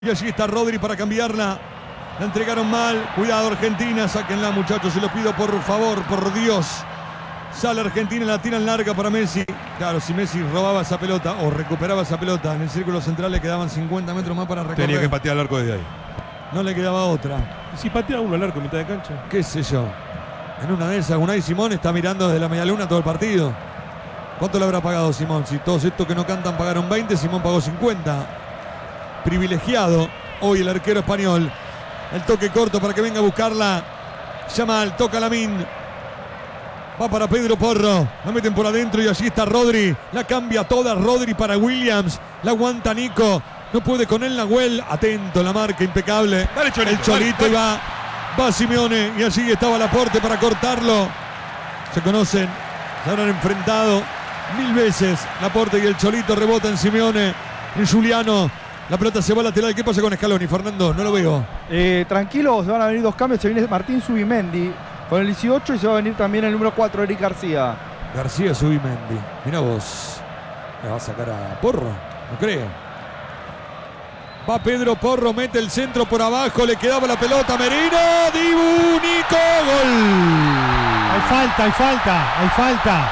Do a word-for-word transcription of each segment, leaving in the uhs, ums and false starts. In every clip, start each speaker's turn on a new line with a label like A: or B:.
A: Y allí está Rodri para cambiarla. La entregaron mal. Cuidado Argentina. Sáquenla muchachos. Se lo pido por favor, por Dios. Sale Argentina y la tiran larga para Messi. Claro, si Messi robaba esa pelota o recuperaba esa pelota en el círculo central, le quedaban cincuenta metros más para recorrer.
B: Tenía que patear al arco desde ahí.
A: No le quedaba otra.
B: ¿Y si patea uno al arco en mitad de cancha?
A: ¿Qué sé yo? En una de esas, Unai Simón está mirando desde la medialuna todo el partido. ¿Cuánto le habrá pagado Simón? Si todos estos que no cantan pagaron veinte, Simón pagó cincuenta. Privilegiado hoy el arquero español. El toque corto para que venga a buscarla. Yamal, toca Lamine. Va para Pedro Porro. La meten por adentro y allí está Rodri. La cambia toda Rodri para Williams. La aguanta Nico. No puede con él Nahuel. Atento, la marca impecable.
B: Dale, Cholito,
A: el Cholito
B: dale,
A: y va. Va Simeone. Y allí estaba Laporte para cortarlo. Se conocen. Se habrán enfrentado mil veces. Laporte y el Cholito rebotan Simeone. En Juliano. La pelota se va a lateral. ¿Qué pasa con Scaloni, Fernando? No lo veo.
C: Eh, tranquilo, se van a venir dos cambios. Se viene Martín Zubimendi con el dieciocho y se va a venir también el número cuatro, Eric García.
A: García Zubimendi. Mira vos. ¿Le va a sacar a Porro? No creo. Va Pedro Porro, mete el centro por abajo. Le quedaba la pelota. Merino. Dibu, Nico. Gol.
D: Hay falta, hay falta, hay falta.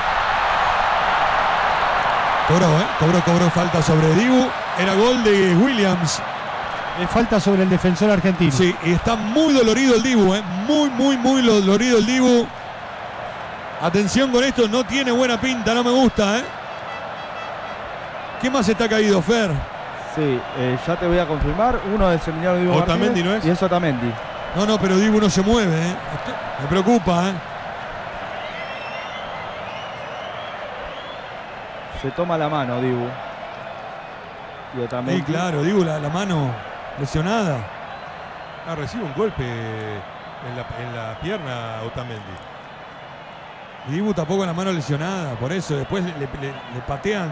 A: Cobró, ¿eh? Cobró, cobró falta sobre Dibu. Era gol de Williams.
D: Hay falta sobre el defensor argentino.
A: Sí, y está muy dolorido el Dibu, ¿eh? Muy, muy, muy dolorido el Dibu. Atención con esto, no tiene buena pinta, no me gusta, ¿eh? ¿Qué más está caído, Fer?
C: Sí, eh, ya te voy a confirmar. Uno es Emiliano Dibu
B: Otamendi,
C: Martínez,
B: ¿no es?
C: y es Otamendi.
A: No, no, pero Dibu no se mueve, ¿eh? Me preocupa, ¿eh?
C: Se toma la mano Dibu. Y Otamendi.
A: Sí, claro, Dibu, la, la mano lesionada.
B: Ah, recibe un golpe en la, en la pierna Otamendi.
A: Y Dibu tampoco la mano lesionada, por eso después le, le, le patean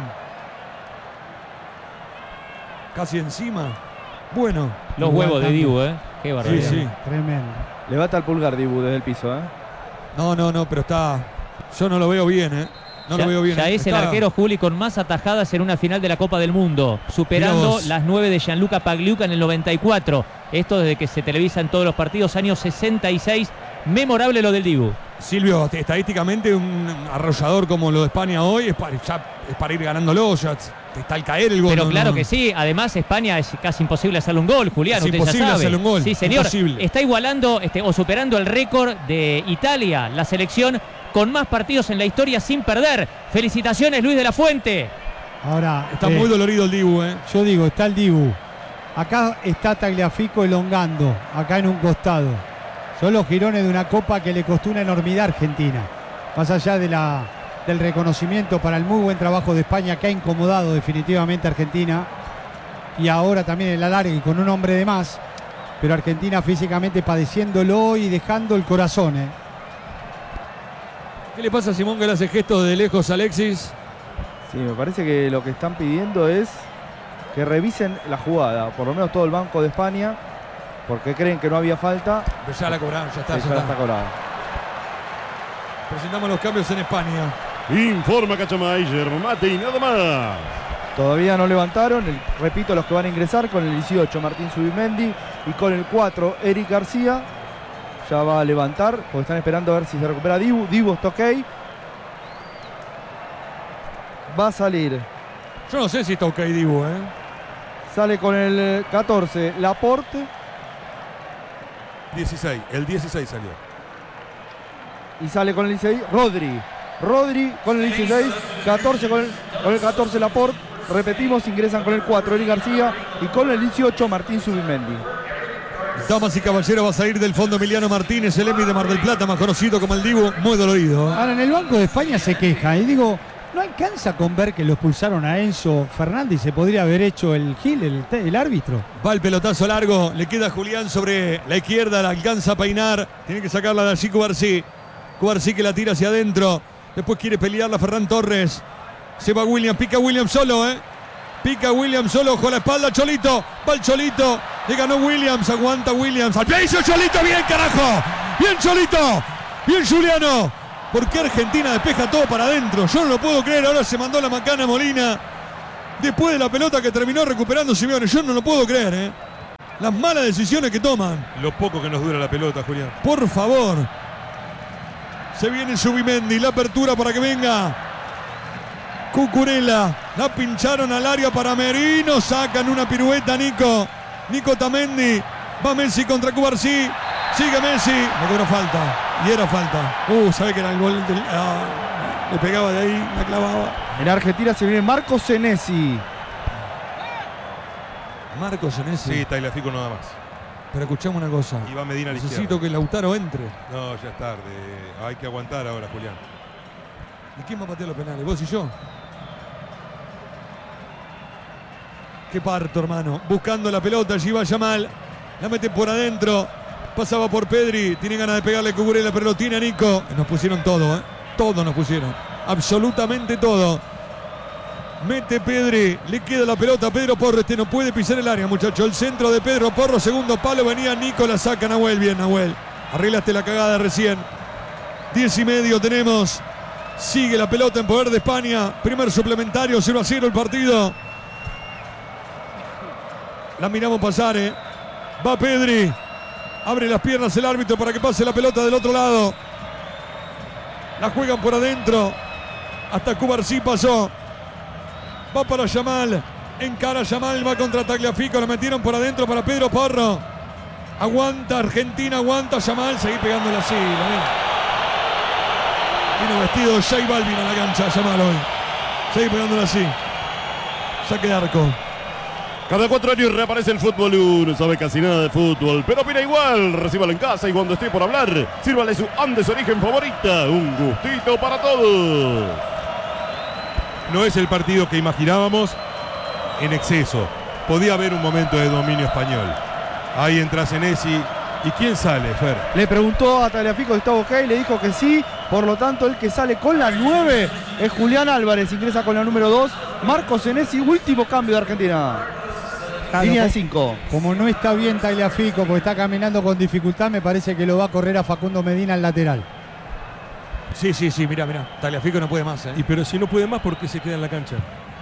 A: casi encima. Bueno.
E: Los huevos de Dibu, ¿eh? Qué barbaridad.
A: Sí, sí.
D: Tremendo.
C: Levanta el pulgar Dibu desde el piso, ¿eh?
A: No, no, no, pero está... Yo no lo veo bien, ¿eh? No
E: ya,
A: lo veo bien.
E: ya es
A: Está...
E: el arquero, Juli, con más atajadas en una final de la Copa del Mundo, superando las nueve de Gianluca Pagliuca en el noventa y cuatro. Esto desde que se televisa en todos los partidos, año sesenta y seis. Memorable lo del Dibu.
A: Silvio, estadísticamente un arrollador como lo de España hoy es para, ya, es para ir ganándolo, ya está al caer el gol.
E: Pero
A: no,
E: claro
A: no.
E: que sí, además España es casi imposible hacerle un gol, Julián,
A: Es
E: usted
A: imposible
E: ya sabe.
A: hacerle un gol,
E: Sí, señor,
A: imposible.
E: está igualando este, o superando el récord de Italia, la selección con más partidos en la historia sin perder. Felicitaciones, Luis de la Fuente.
D: Ahora,
A: Está
D: eh,
A: muy dolorido el Dibu, ¿eh?
D: yo digo, está el Dibu. Acá está Tagliafico elongando, acá en un costado. Son los girones de una copa que le costó una enormidad a Argentina. Más allá de la, del reconocimiento para el muy buen trabajo de España, que ha incomodado definitivamente a Argentina. Y ahora también el alargue y con un hombre de más. Pero Argentina físicamente padeciéndolo y dejando el corazón, ¿eh?
A: ¿Qué le pasa a Simón que le hace gestos de lejos a Alexis?
C: Sí, me parece que lo que están pidiendo es que revisen la jugada, por lo menos todo el banco de España, porque creen que no había falta.
A: Pero ya la cobraron, ya está,
C: Sí,
A: ya
C: ya la
A: está.
C: está cobrada.
A: Presentamos los cambios en España.
B: Informa Cachamayer, mate y nada más.
C: Todavía no levantaron, el- repito, los que van a ingresar con el dieciocho Martín Zubimendi y con el cuatro Eric García. Ya va a levantar, porque están esperando a ver si se recupera Dibu. Dibu está ok. Va a salir.
A: Yo no sé si está ok Dibu, ¿eh?
C: Sale con el catorce Laporte
B: dieciséis, el dieciséis salió.
C: y sale con el dieciséis Rodri. Rodri con el dieciséis, catorce con el, con el catorce Laporte. Repetimos, ingresan con el cuatro Eric García y con el dieciocho Martín Zubimendi.
A: Damas y caballeros, va a salir del fondo Emiliano Martínez, el Emi de Mar del Plata, más conocido como el Dibu, muy dolorido.
D: Ahora, en el Banco de España se queja y digo, no alcanza con ver que lo expulsaron a Enzo Fernández y se podría haber hecho el Gil, el, el árbitro.
A: Va el pelotazo largo, le queda Julián sobre la izquierda, la alcanza a peinar, tiene que sacarla de allí Cubarsí. Cubarsí que la tira hacia adentro, después quiere pelearla Ferran Torres. Se va William, pica William solo, ¿eh? Pica Williams solo, ojo a la espalda, Cholito, va el Cholito, le ganó Williams, aguanta Williams, al pie hizo Cholito, bien carajo, bien Cholito, bien Juliano, ¿por qué Argentina despeja todo para adentro? Yo no lo puedo creer, ahora se mandó la macana Molina, después de la pelota que terminó recuperando Simeone, yo no lo puedo creer, ¿eh? Las malas decisiones que toman.
B: Lo poco que nos dura la pelota, Julián.
A: Por favor. Se viene Zubimendi. La apertura para que venga Cucurella. La pincharon al área para Merino. Sacan una pirueta Nico. Nico Tamendi. Va Messi contra Cubarsí. Sigue Messi. Le cobró falta. Y era falta. Uh, sabe que era el gol del, ah, le pegaba de ahí, la clavaba.
C: En Argentina se viene Marco Senesi.
A: Marco Senesi.
B: Sí, Tagliafico nada más.
A: Pero escuchame una cosa.
B: Y va Medina a la
A: Necesito
B: izquierda.
A: que Lautaro entre.
B: No, ya es tarde. Hay que aguantar ahora, Julián.
A: ¿Y quién va a patear los penales? ¿Vos y yo? Qué parto, hermano. Buscando la pelota, allí va Yamal. La mete por adentro. Pasaba por Pedri. Tiene ganas de pegarle Cucurella, pero lo tiene a Nico. Nos pusieron todo, ¿eh? Todo nos pusieron. Absolutamente todo. Mete Pedri. Le queda la pelota a Pedro Porro. Este no puede pisar el área, muchacho. El centro de Pedro Porro. Segundo palo. Venía Nico. La saca Nahuel. Bien, Nahuel. Arreglaste la cagada recién. Diez y medio tenemos. Sigue la pelota en poder de España. Primer suplementario. cero a cero el partido. La miramos pasar, ¿eh? Va Pedri. Abre las piernas el árbitro para que pase la pelota del otro lado. La juegan por adentro. Hasta Cubarsí pasó. Va para Yamal. Encara Yamal. Va contra Tagliafico. La metieron por adentro para Pedro Porro. Aguanta Argentina. Aguanta Yamal. Seguí pegándole así. Vino vestido de J Balvin a la cancha Yamal hoy. Seguí pegándole así. Saque de arco.
F: Cada cuatro años reaparece el fútbol. No sabe casi nada de fútbol, pero opina igual. Recíbalo en casa y cuando esté por hablar, sírvale su Andes Origen favorita. Un gustito para todos.
B: No es el partido que imaginábamos en exceso. Podía haber un momento de dominio español. Ahí entra Senesi. ¿Y quién sale, Fer?
C: Le preguntó a Tagliafico si estaba ok, le dijo que sí. Por lo tanto, el que sale con la nueve es Julián Álvarez. Ingresa con la número dos. Marco Senesi, último cambio de Argentina.
D: Claro,
C: Línea de cinco.
D: Como no está bien Tagliafico, porque está caminando con dificultad, me parece que lo va a correr a Facundo Medina al lateral.
A: Sí, sí, sí, mira, mira. Tagliafico no puede más, ¿eh?
B: Y pero si no puede más, ¿por qué se queda en la cancha?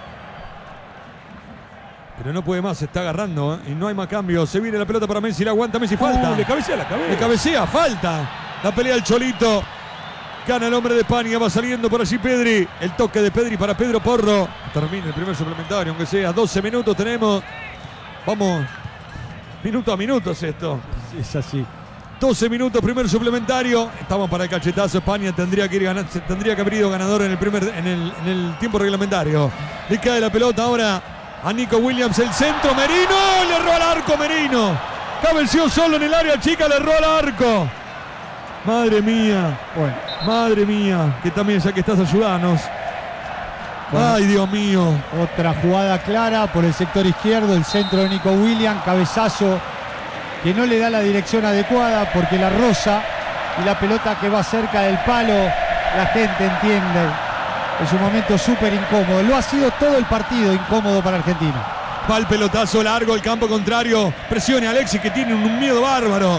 A: Pero no puede más, se está agarrando, ¿eh? Y no hay más cambio. Se viene la pelota para Messi, la aguanta Messi, falta.
B: Uh, le cabecea la cabeza.
A: Le cabecea, falta. La pelea el Cholito. Gana el hombre de España, va saliendo por allí Pedri. El toque de Pedri para Pedro Porro. Termina el primer suplementario, aunque sea doce minutos tenemos. Vamos, minuto a minuto es esto.
D: Es así.
A: doce minutos, primer suplementario. Estamos para el cachetazo. España tendría que ir ganar, tendría que haber ido ganador en el primer, en el, en el tiempo reglamentario. Le cae la pelota ahora a Nico Williams, el centro. Merino, le erró al arco Merino. Cabeció solo en el área chica, le erró al arco. Madre mía.
D: Bueno.
A: Madre mía. Que también ya que estás ayudanos. Bueno. Ay, Dios mío.
D: Otra jugada clara por el sector izquierdo, el centro de Nico Williams, cabezazo que no le da la dirección adecuada porque la roza y la pelota que va cerca del palo, la gente entiende. Es un momento súper incómodo. Lo ha sido todo el partido incómodo para Argentina.
A: Va el pelotazo largo, el campo contrario. Presione a Alexis que tiene un miedo bárbaro.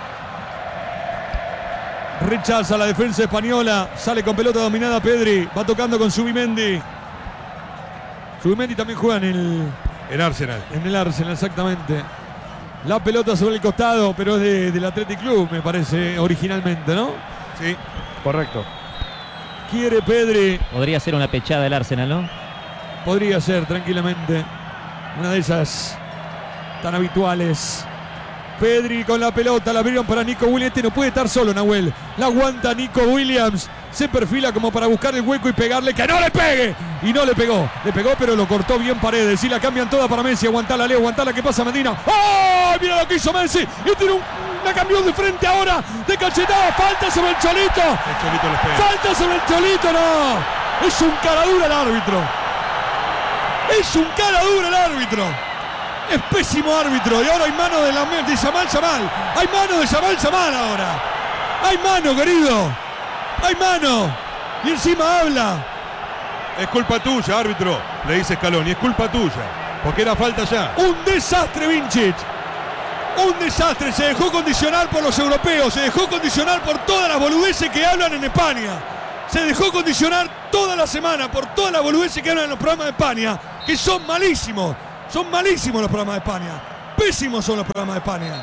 A: Rechaza la defensa española. Sale con pelota dominada Pedri. Va tocando con Zubimendi. Zubimendi también juega en el...
B: En Arsenal.
A: En el Arsenal, exactamente. La pelota sobre el costado, pero es de, del Athletic Club, me parece, originalmente, ¿no?
B: Sí.
C: Correcto.
A: Quiere Pedri.
E: Podría ser una pechada del Arsenal, ¿no?
A: Podría ser, tranquilamente. Una de esas tan habituales. Pedri con la pelota, la abrieron para Nico Williams. Este no puede estar solo, Nahuel. La aguanta Nico Williams. Se perfila como para buscar el hueco y pegarle. ¡Que no le pegue! Y no le pegó. Le pegó, pero lo cortó bien Paredes. Y la cambian toda para Messi. Aguantala, Leo. Aguantala, que pasa Medina. ¡Oh! Mira lo que hizo Messi. Y tiene un, una cambió de frente ahora. De cachetada. Falta sobre el Cholito.
B: El Cholito les pega.
A: Falta sobre el Cholito, no. Es un cara dura el árbitro. Es un cara dura el árbitro. Es pésimo árbitro. Y ahora hay mano de, la, de Yamal Yamal. Hay mano de Yamal Yamal ahora. Hay mano, querido. Hay mano. Y encima habla.
B: Es culpa tuya, árbitro. Le dice Scaloni. Es culpa tuya. Porque era falta ya.
A: Un desastre, Vincic. Un desastre. Se dejó condicionar por los europeos. Se dejó condicionar por todas las boludeces que hablan en España. Se dejó condicionar toda la semana por todas las boludeces que hablan en los programas de España. Que son malísimos. Son malísimos los programas de España. Pésimos son los programas de España.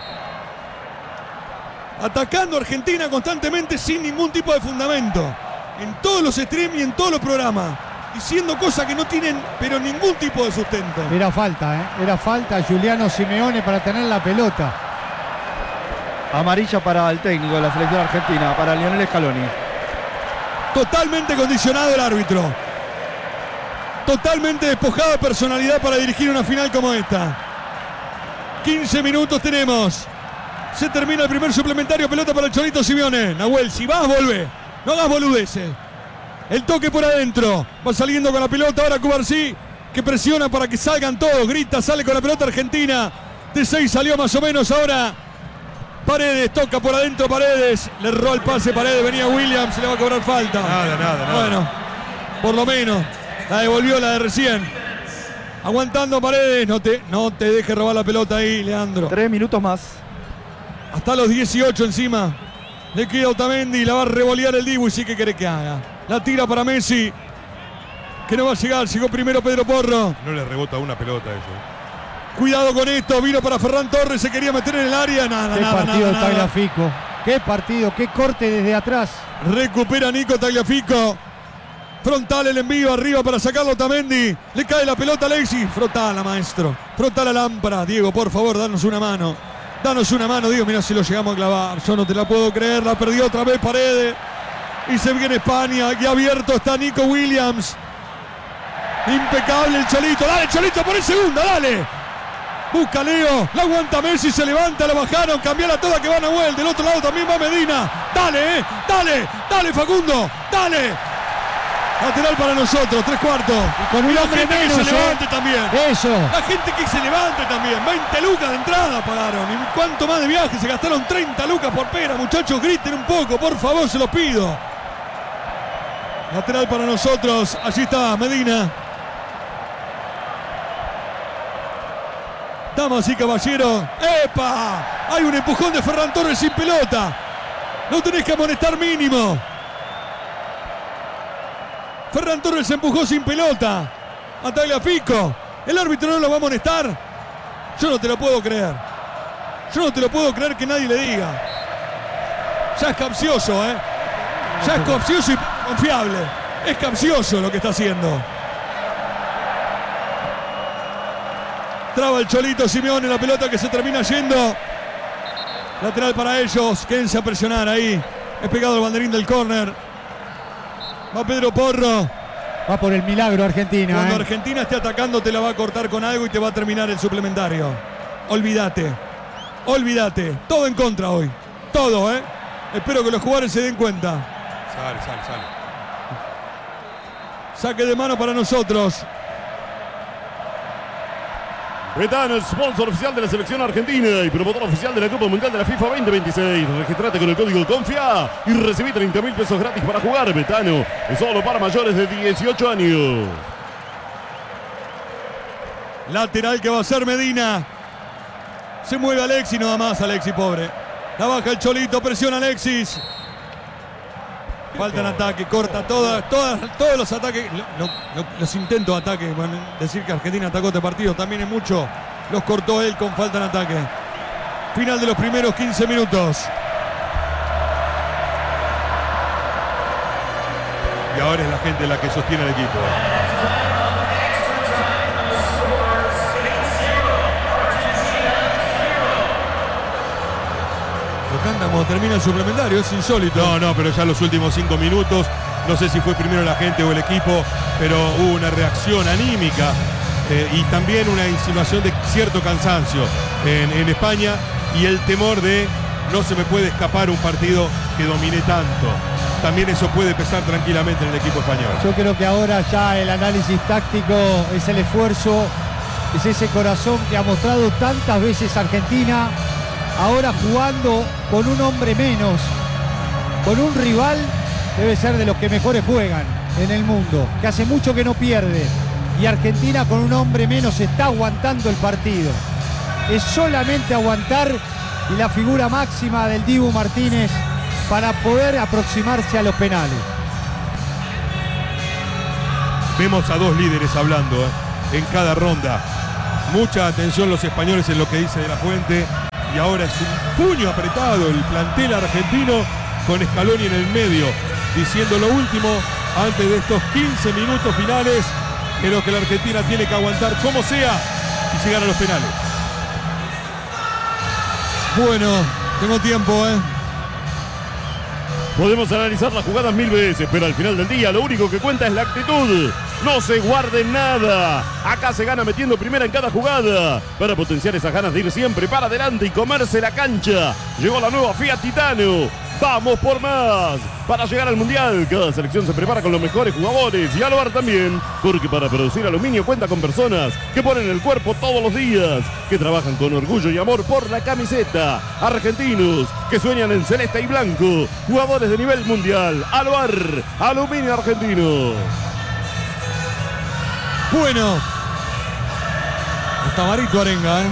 A: Atacando a Argentina constantemente sin ningún tipo de fundamento. En todos los streams y en todos los programas. Diciendo cosas que no tienen pero ningún tipo de sustento.
D: Era falta, ¿eh? Era falta a Giuliano Simeone para tener la pelota.
C: Amarilla para el técnico de la selección argentina, para Lionel Scaloni.
A: Totalmente condicionado el árbitro. Totalmente despojado de personalidad para dirigir una final como esta. quince minutos tenemos. Se termina el primer suplementario. Pelota para el Cholito Simeone. Nahuel, si vas, volvé. No hagas boludeces. El toque por adentro. Va saliendo con la pelota ahora Cubarsí, que presiona para que salgan todos. Grita, sale con la pelota Argentina. De seis salió más o menos ahora. Paredes, toca por adentro Paredes. Le erró el pase Paredes. Venía Williams, se le va a cobrar falta.
B: Nada, nada, nada.
A: Bueno, por lo menos. La devolvió la de recién. Aguantando Paredes. No te, no te dejes robar la pelota ahí, Leandro.
C: Tres minutos más.
A: Hasta los dieciocho encima. Le queda Otamendi. La va a revolear el Dibu. Y sí que quiere que haga. La tira para Messi. Que no va a llegar. Llegó primero Pedro Porro.
B: No le rebota una pelota a eso.
A: Cuidado con esto. Vino para Ferran Torres. Se quería meter en el área. Nada,
D: Qué
A: nada,
D: partido
A: nada, nada.
D: Tagliafico. Qué partido, qué corte desde atrás.
A: Recupera Nico Tagliafico. Frontal el envío arriba para sacarlo Otamendi. Le cae la pelota a Alexis. Frotala, maestro. Frotala la lámpara. Diego, por favor, danos una mano. Danos una mano, Diego. Mirá si lo llegamos a clavar. Yo no te la puedo creer. La perdió otra vez Paredes. Y se viene España. Aquí abierto está Nico Williams. Impecable el Cholito. Dale, Cholito, por el segundo. Dale. Busca Leo. La aguanta Messi. Se levanta. La bajaron. Cambiala toda que va Nahuel. Del otro lado también va Medina. Dale, eh. Dale. Dale, Facundo. Dale. Lateral para nosotros. Tres cuartos.
D: Y con un
A: Y la
D: hombre
A: gente
D: menos,
A: que se
D: eh.
A: levante también.
D: Eso.
A: La gente que se levante también. veinte lucas de entrada pagaron. ¿Y cuánto más de viaje? Se gastaron treinta lucas por pera. Muchachos, griten un poco, por favor, se los pido. Lateral para nosotros. Allí está Medina. Damas y caballeros. ¡Epa! Hay un empujón de Ferran Torres sin pelota. No tenés que amonestar mínimo. Ferran Torres se empujó sin pelota. A Tagliafico. El árbitro no lo va a amonestar. Yo no te lo puedo creer. Yo no te lo puedo creer que nadie le diga. Ya es capcioso, ¿eh? Ya es capcioso y confiable. Es capcioso lo que está haciendo. Traba el Cholito Simeone, la pelota que se termina yendo. Lateral para ellos. Quédense a presionar ahí. Es pegado el banderín del córner. Va Pedro Porro.
D: Va por el milagro Argentina.
A: Cuando
D: ¿eh?
A: Argentina esté atacando te la va a cortar con algo y te va a terminar el suplementario. Olvídate. Olvídate. Todo en contra hoy. Todo, ¿eh? Espero que los jugadores se den cuenta.
B: Sale, sale, sale.
A: Saque de mano para nosotros.
F: Betano, sponsor oficial de la selección argentina y promotor oficial de la Copa Mundial de la FIFA veinte veintiséis. Registrate con el código CONFIA y recibí treinta mil pesos gratis para jugar. Betano es solo para mayores de dieciocho años.
A: Lateral que va a ser Medina. Se mueve Alexis, nada más Alexis, pobre. La baja el Cholito, presiona Alexis. Falta en ataque, corta todas, todas, todos los ataques, lo, lo, los intentos de ataque. Bueno, decir que Argentina atacó este partido también es mucho. Los cortó él con falta en ataque. Final de los primeros quince minutos.
B: Y ahora es la gente la que sostiene al equipo.
A: Lo cantan cuando termina el suplementario, es insólito.
B: No, no, pero ya los últimos cinco minutos, no sé si fue primero la gente o el equipo, pero hubo una reacción anímica eh, y también una insinuación de cierto cansancio en, en España y el temor de no se me puede escapar un partido que dominé tanto. También eso puede pesar tranquilamente en el equipo español.
D: Yo creo que ahora ya el análisis táctico es el esfuerzo, es ese corazón que ha mostrado tantas veces Argentina. Ahora jugando con un hombre menos, con un rival, debe ser de los que mejores juegan en el mundo, que hace mucho que no pierde. Y Argentina con un hombre menos está aguantando el partido. Es solamente aguantar y la figura máxima del Dibu Martínez para poder aproximarse a los penales.
B: Vemos a dos líderes hablando eh, en cada ronda. Mucha atención los españoles en lo que dice De la Fuente. Y ahora es un puño apretado el plantel argentino con Scaloni en el medio, diciendo lo último antes de estos quince minutos finales, en los que la Argentina tiene que aguantar como sea y llegar a los penales.
A: Bueno, tengo tiempo, ¿eh?
F: Podemos analizar las jugadas mil veces, pero al final del día lo único que cuenta es la actitud. No se guarden nada. Acá se gana metiendo primera en cada jugada para potenciar esas ganas de ir siempre para adelante y comerse la cancha. Llegó la nueva Fiat Titano. Vamos por más. Para llegar al Mundial, cada selección se prepara con los mejores jugadores y Aluar también, porque para producir aluminio cuenta con personas que ponen el cuerpo todos los días, que trabajan con orgullo y amor por la camiseta. Argentinos que sueñan en celeste y blanco, jugadores de nivel mundial. Aluar, aluminio argentino.
A: Bueno. Está Marito Arenga, ¿eh?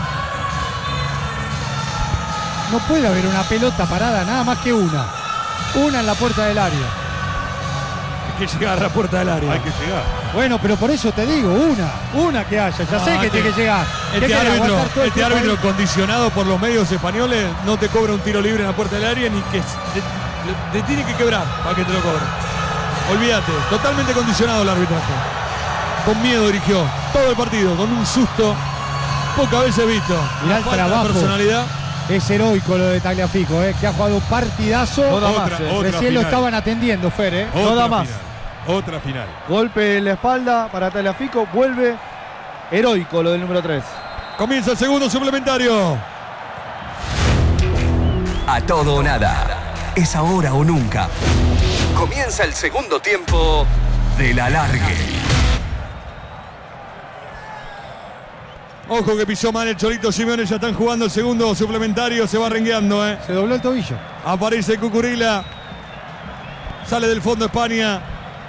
D: No puede haber una pelota parada, nada más que una. Una en la puerta del área.
A: Hay que llegar a la puerta del área.
B: Hay que llegar.
D: Bueno, pero por eso te digo, una. Una que haya. Ya
A: No,
D: sé que
A: este-
D: tiene que llegar. ¿Qué
A: Este
D: querés,
A: árbitro,
D: aguantar todo el
A: este
D: tiempo
A: árbitro
D: ahí?
A: condicionado por los medios españoles no te cobra un tiro libre en la puerta del área ni que te, te tiene que quebrar para que te lo cobre. Olvídate, totalmente condicionado el arbitraje. Con miedo dirigió todo el partido, con un susto pocas veces visto.
D: Mirá
A: La
D: el
A: falta de
D: trabajo.
A: personalidad.
D: Es heroico lo de Tagliafico, eh, que ha jugado un partidazo.
C: No da
B: Otra,
C: más, eh.
B: otra
D: Recién lo
B: final.
D: estaban atendiendo, Fer, eh.
B: Otra
C: No da más.
B: final. Otra final.
C: Golpe en la espalda para Tagliafico. Vuelve heroico lo del número tres.
A: Comienza el segundo suplementario.
G: A todo o nada. Es ahora o nunca. Comienza el segundo tiempo del alargue.
A: Ojo que pisó mal el Cholito Simeone, ya están jugando el segundo suplementario, se va rengueando, ¿eh?
D: Se dobló el tobillo.
A: Aparece Cucurilla. Sale del fondo España.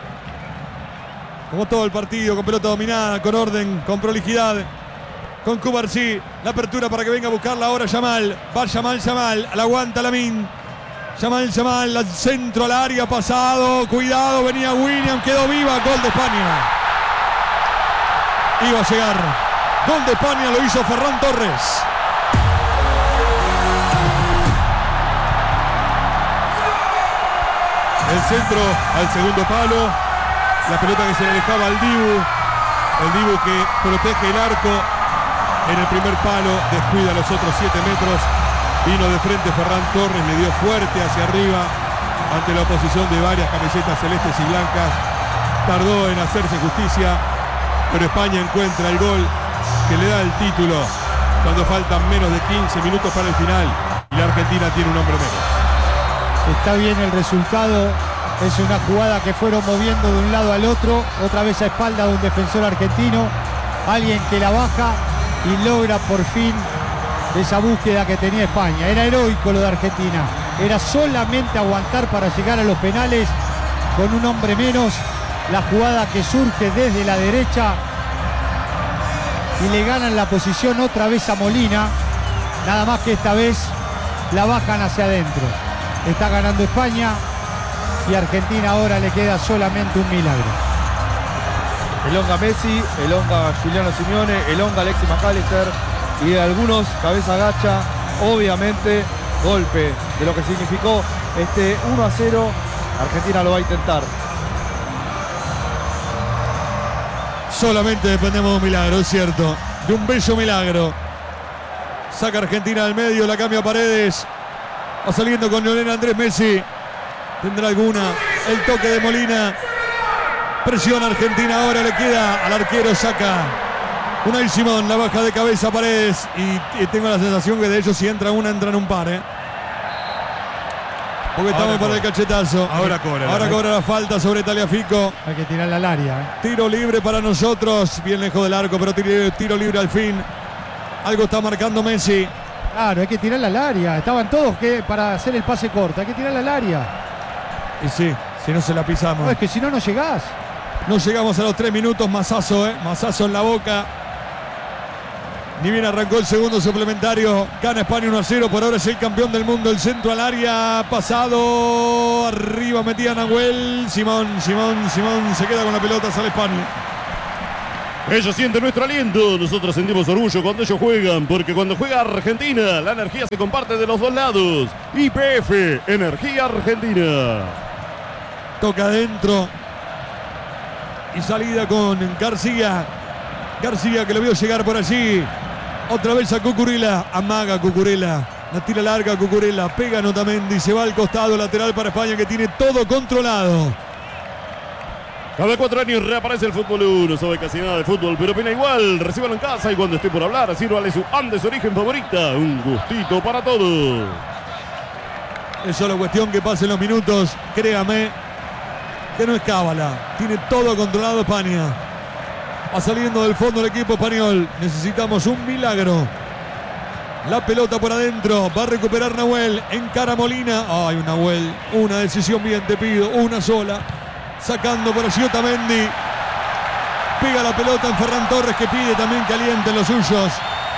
A: Como todo el partido, con pelota dominada, con orden, con prolijidad. Con Cubarsí. La apertura para que venga a buscarla ahora Yamal. Va Yamal, Yamal. La aguanta Lamin. Yamal, Yamal. Al centro al área, pasado. Cuidado, venía William. Quedó viva. Gol de España. Iba a llegar. Gol de España lo hizo Ferran Torres.
B: El centro al segundo palo. La pelota que se le alejaba al Dibu. El Dibu que protege el arco. En el primer palo descuida los otros siete metros. Vino de frente Ferran Torres. Le dio fuerte hacia arriba. Ante la oposición de varias camisetas celestes y blancas. Tardó en hacerse justicia. Pero España encuentra el gol que le da el título cuando faltan menos de quince minutos para el final y la Argentina tiene un hombre menos.
D: Está bien el resultado. Es una jugada que fueron moviendo de un lado al otro. Otra vez a espalda de un defensor argentino. Alguien que la baja y logra por fin esa búsqueda que tenía España. Era heroico lo de Argentina. Era solamente aguantar para llegar a los penales con un hombre menos. La jugada que surge desde la derecha y le ganan la posición otra vez a Molina. Nada más que esta vez la bajan hacia adentro. Está ganando España y a Argentina ahora le queda solamente un milagro.
C: Elonga Messi, elonga Giuliano Simeone, elonga Alexis McAllister y algunos cabeza gacha. Obviamente golpe de lo que significó este uno a cero. Argentina lo va a intentar.
A: Solamente dependemos de un milagro, es cierto. De un bello milagro. Saca Argentina al medio, la cambia Paredes. Va saliendo con Lionel Andrés Messi. Tendrá alguna. El toque de Molina. Presiona Argentina ahora, le queda al arquero, saca Unai Simón, la baja de cabeza Paredes. Y, y tengo la sensación que de ellos si entra una, entran un par, ¿eh? Porque estamos
B: Ahora
A: para el
B: cobra.
A: cachetazo.
B: Ahora cobra.
A: Ahora cobra la falta sobre Tagliafico.
D: Hay que tirarla al área, ¿eh?
A: Tiro libre para nosotros, bien lejos del arco, pero tiro, tiro libre al fin. Algo está marcando Messi.
D: Claro, hay que tirarla al área. Estaban todos que para hacer el pase corto. Hay que tirarla al área.
A: Y sí, si no se la pisamos.
D: No, es que si no, no llegás.
A: No llegamos a los tres minutos, mazazo, ¿eh? Mazazo en la boca. Ni bien arrancó el segundo suplementario. Gana España uno a cero. Por ahora es el campeón del mundo. El centro al área. Pasado. Arriba metía Nahuel. Simón, Simón, Simón. Se queda con la pelota. Sale España.
F: Ellos sienten nuestro aliento, nosotros sentimos orgullo cuando ellos juegan, porque cuando juega Argentina, la energía se comparte de los dos lados. Y P F, Energía Argentina.
A: Toca adentro. Y salida con García. García que lo vio llegar por allí. Otra vez a Cucurella. Amaga Cucurella. La tira larga Cucurella. Pega Otamendi. Se va al costado lateral para España que tiene todo controlado.
F: Cada cuatro años reaparece el fútbol uno. Sabe casi nada de fútbol, pero opina igual. Recíbalo en casa y cuando esté por hablar, sírvale su Andes Origen favorita. Un gustito para todos.
A: Es solo cuestión que pasen los minutos. Créame que no es cábala. Tiene todo controlado España. Va saliendo del fondo el equipo español. Necesitamos un milagro. La pelota por adentro. Va a recuperar Nahuel. Encara Molina. Ay, Nahuel. Una decisión bien, te pido. Una sola. Sacando por allí Otamendi. Pega la pelota en Ferran Torres que pide también que alienten los suyos.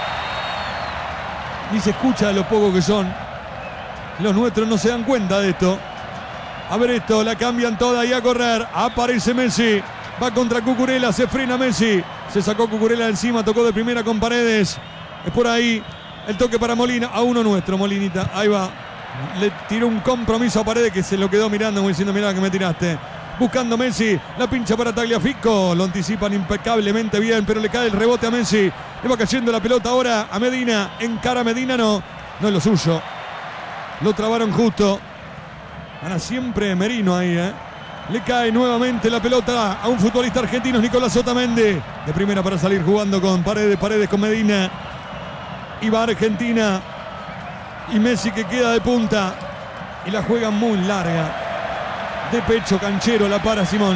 A: Ni se escucha de lo poco que son. Los nuestros no se dan cuenta de esto. A ver esto, la cambian toda y a correr. Aparece Messi. Va contra Cucurella, se frena Messi. Se sacó Cucurella encima, tocó de primera con Paredes. Es por ahí el toque para Molina. A uno nuestro, Molinita. Ahí va. Le tiró un compromiso a Paredes que se lo quedó mirando, como diciendo, mirá que me tiraste. Buscando Messi, la pincha para Tagliafico. Lo anticipan impecablemente bien, pero le cae el rebote a Messi. Le va cayendo la pelota ahora a Medina. Encara a Medina, no. No es lo suyo. Lo trabaron justo. Gana siempre Merino ahí, ¿eh? Le cae nuevamente la pelota a un futbolista argentino, Nicolás Otamendi. De primera para salir jugando con Paredes, Paredes con Medina. Y va Argentina. Y Messi que queda de punta. Y la juega muy larga. De pecho canchero la para Simón.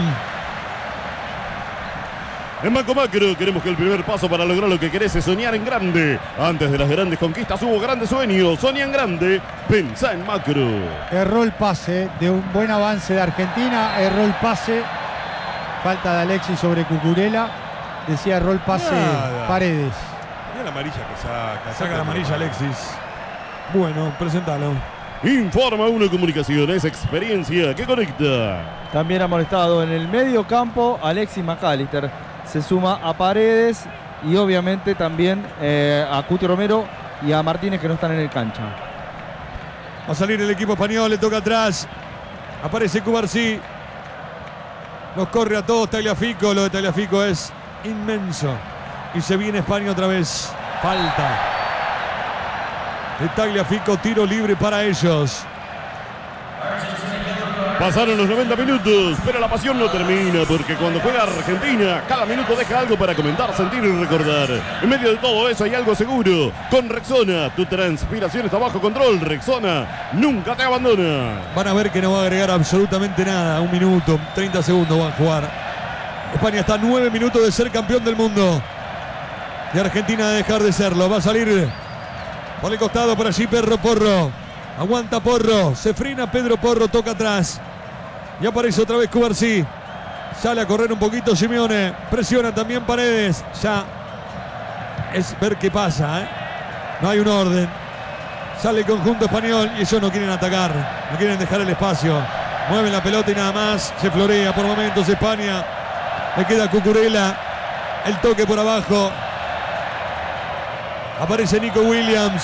F: En Banco Macro queremos que el primer paso para lograr lo que querés es soñar en grande. Antes de las grandes conquistas hubo grandes sueños. Soñá en grande, pensá en Macro.
D: Erró el pase de un buen avance de Argentina. Erró el pase. Falta de Alexis sobre Cucurella. Decía erró el pase
B: Nada.
D: Paredes.
B: Mira la amarilla que saca.
A: Saca la amarilla Alexis. Bueno, presentalo.
F: Informa Uno Comunicaciones, experiencia que conecta.
C: También ha molestado en el medio campo Alexis McAllister. Se suma a Paredes y obviamente también eh, a Cuti Romero y a Martínez que no están en el cancha.
A: Va a salir el equipo español, le toca atrás. Aparece Cubarsí. Los corre a todos Tagliafico. Lo de Tagliafico es inmenso. Y se viene España otra vez. Falta de Tagliafico, tiro libre para ellos.
F: Pasaron los noventa minutos, pero la pasión no termina, porque cuando juega Argentina, cada minuto deja algo para comentar, sentir y recordar. En medio de todo eso hay algo seguro. Con Rexona, tu transpiración está bajo control. Rexona nunca te abandona.
A: Van a ver que no va a agregar absolutamente nada. Un minuto, treinta segundos van a jugar. España está a nueve minutos de ser campeón del mundo. Y Argentina de dejar de serlo. Va a salir por el costado por allí Pedro Porro. Aguanta Porro. Se frena Pedro Porro. Toca atrás. Y aparece otra vez Cubarsí. Sale a correr un poquito Simeone. Presiona también Paredes. Ya es ver qué pasa, ¿eh? No hay un orden. Sale el conjunto español y ellos no quieren atacar. No quieren dejar el espacio. Mueven la pelota y nada más. Se florea por momentos España. Le queda Cucurella. El toque por abajo. Aparece Nico Williams.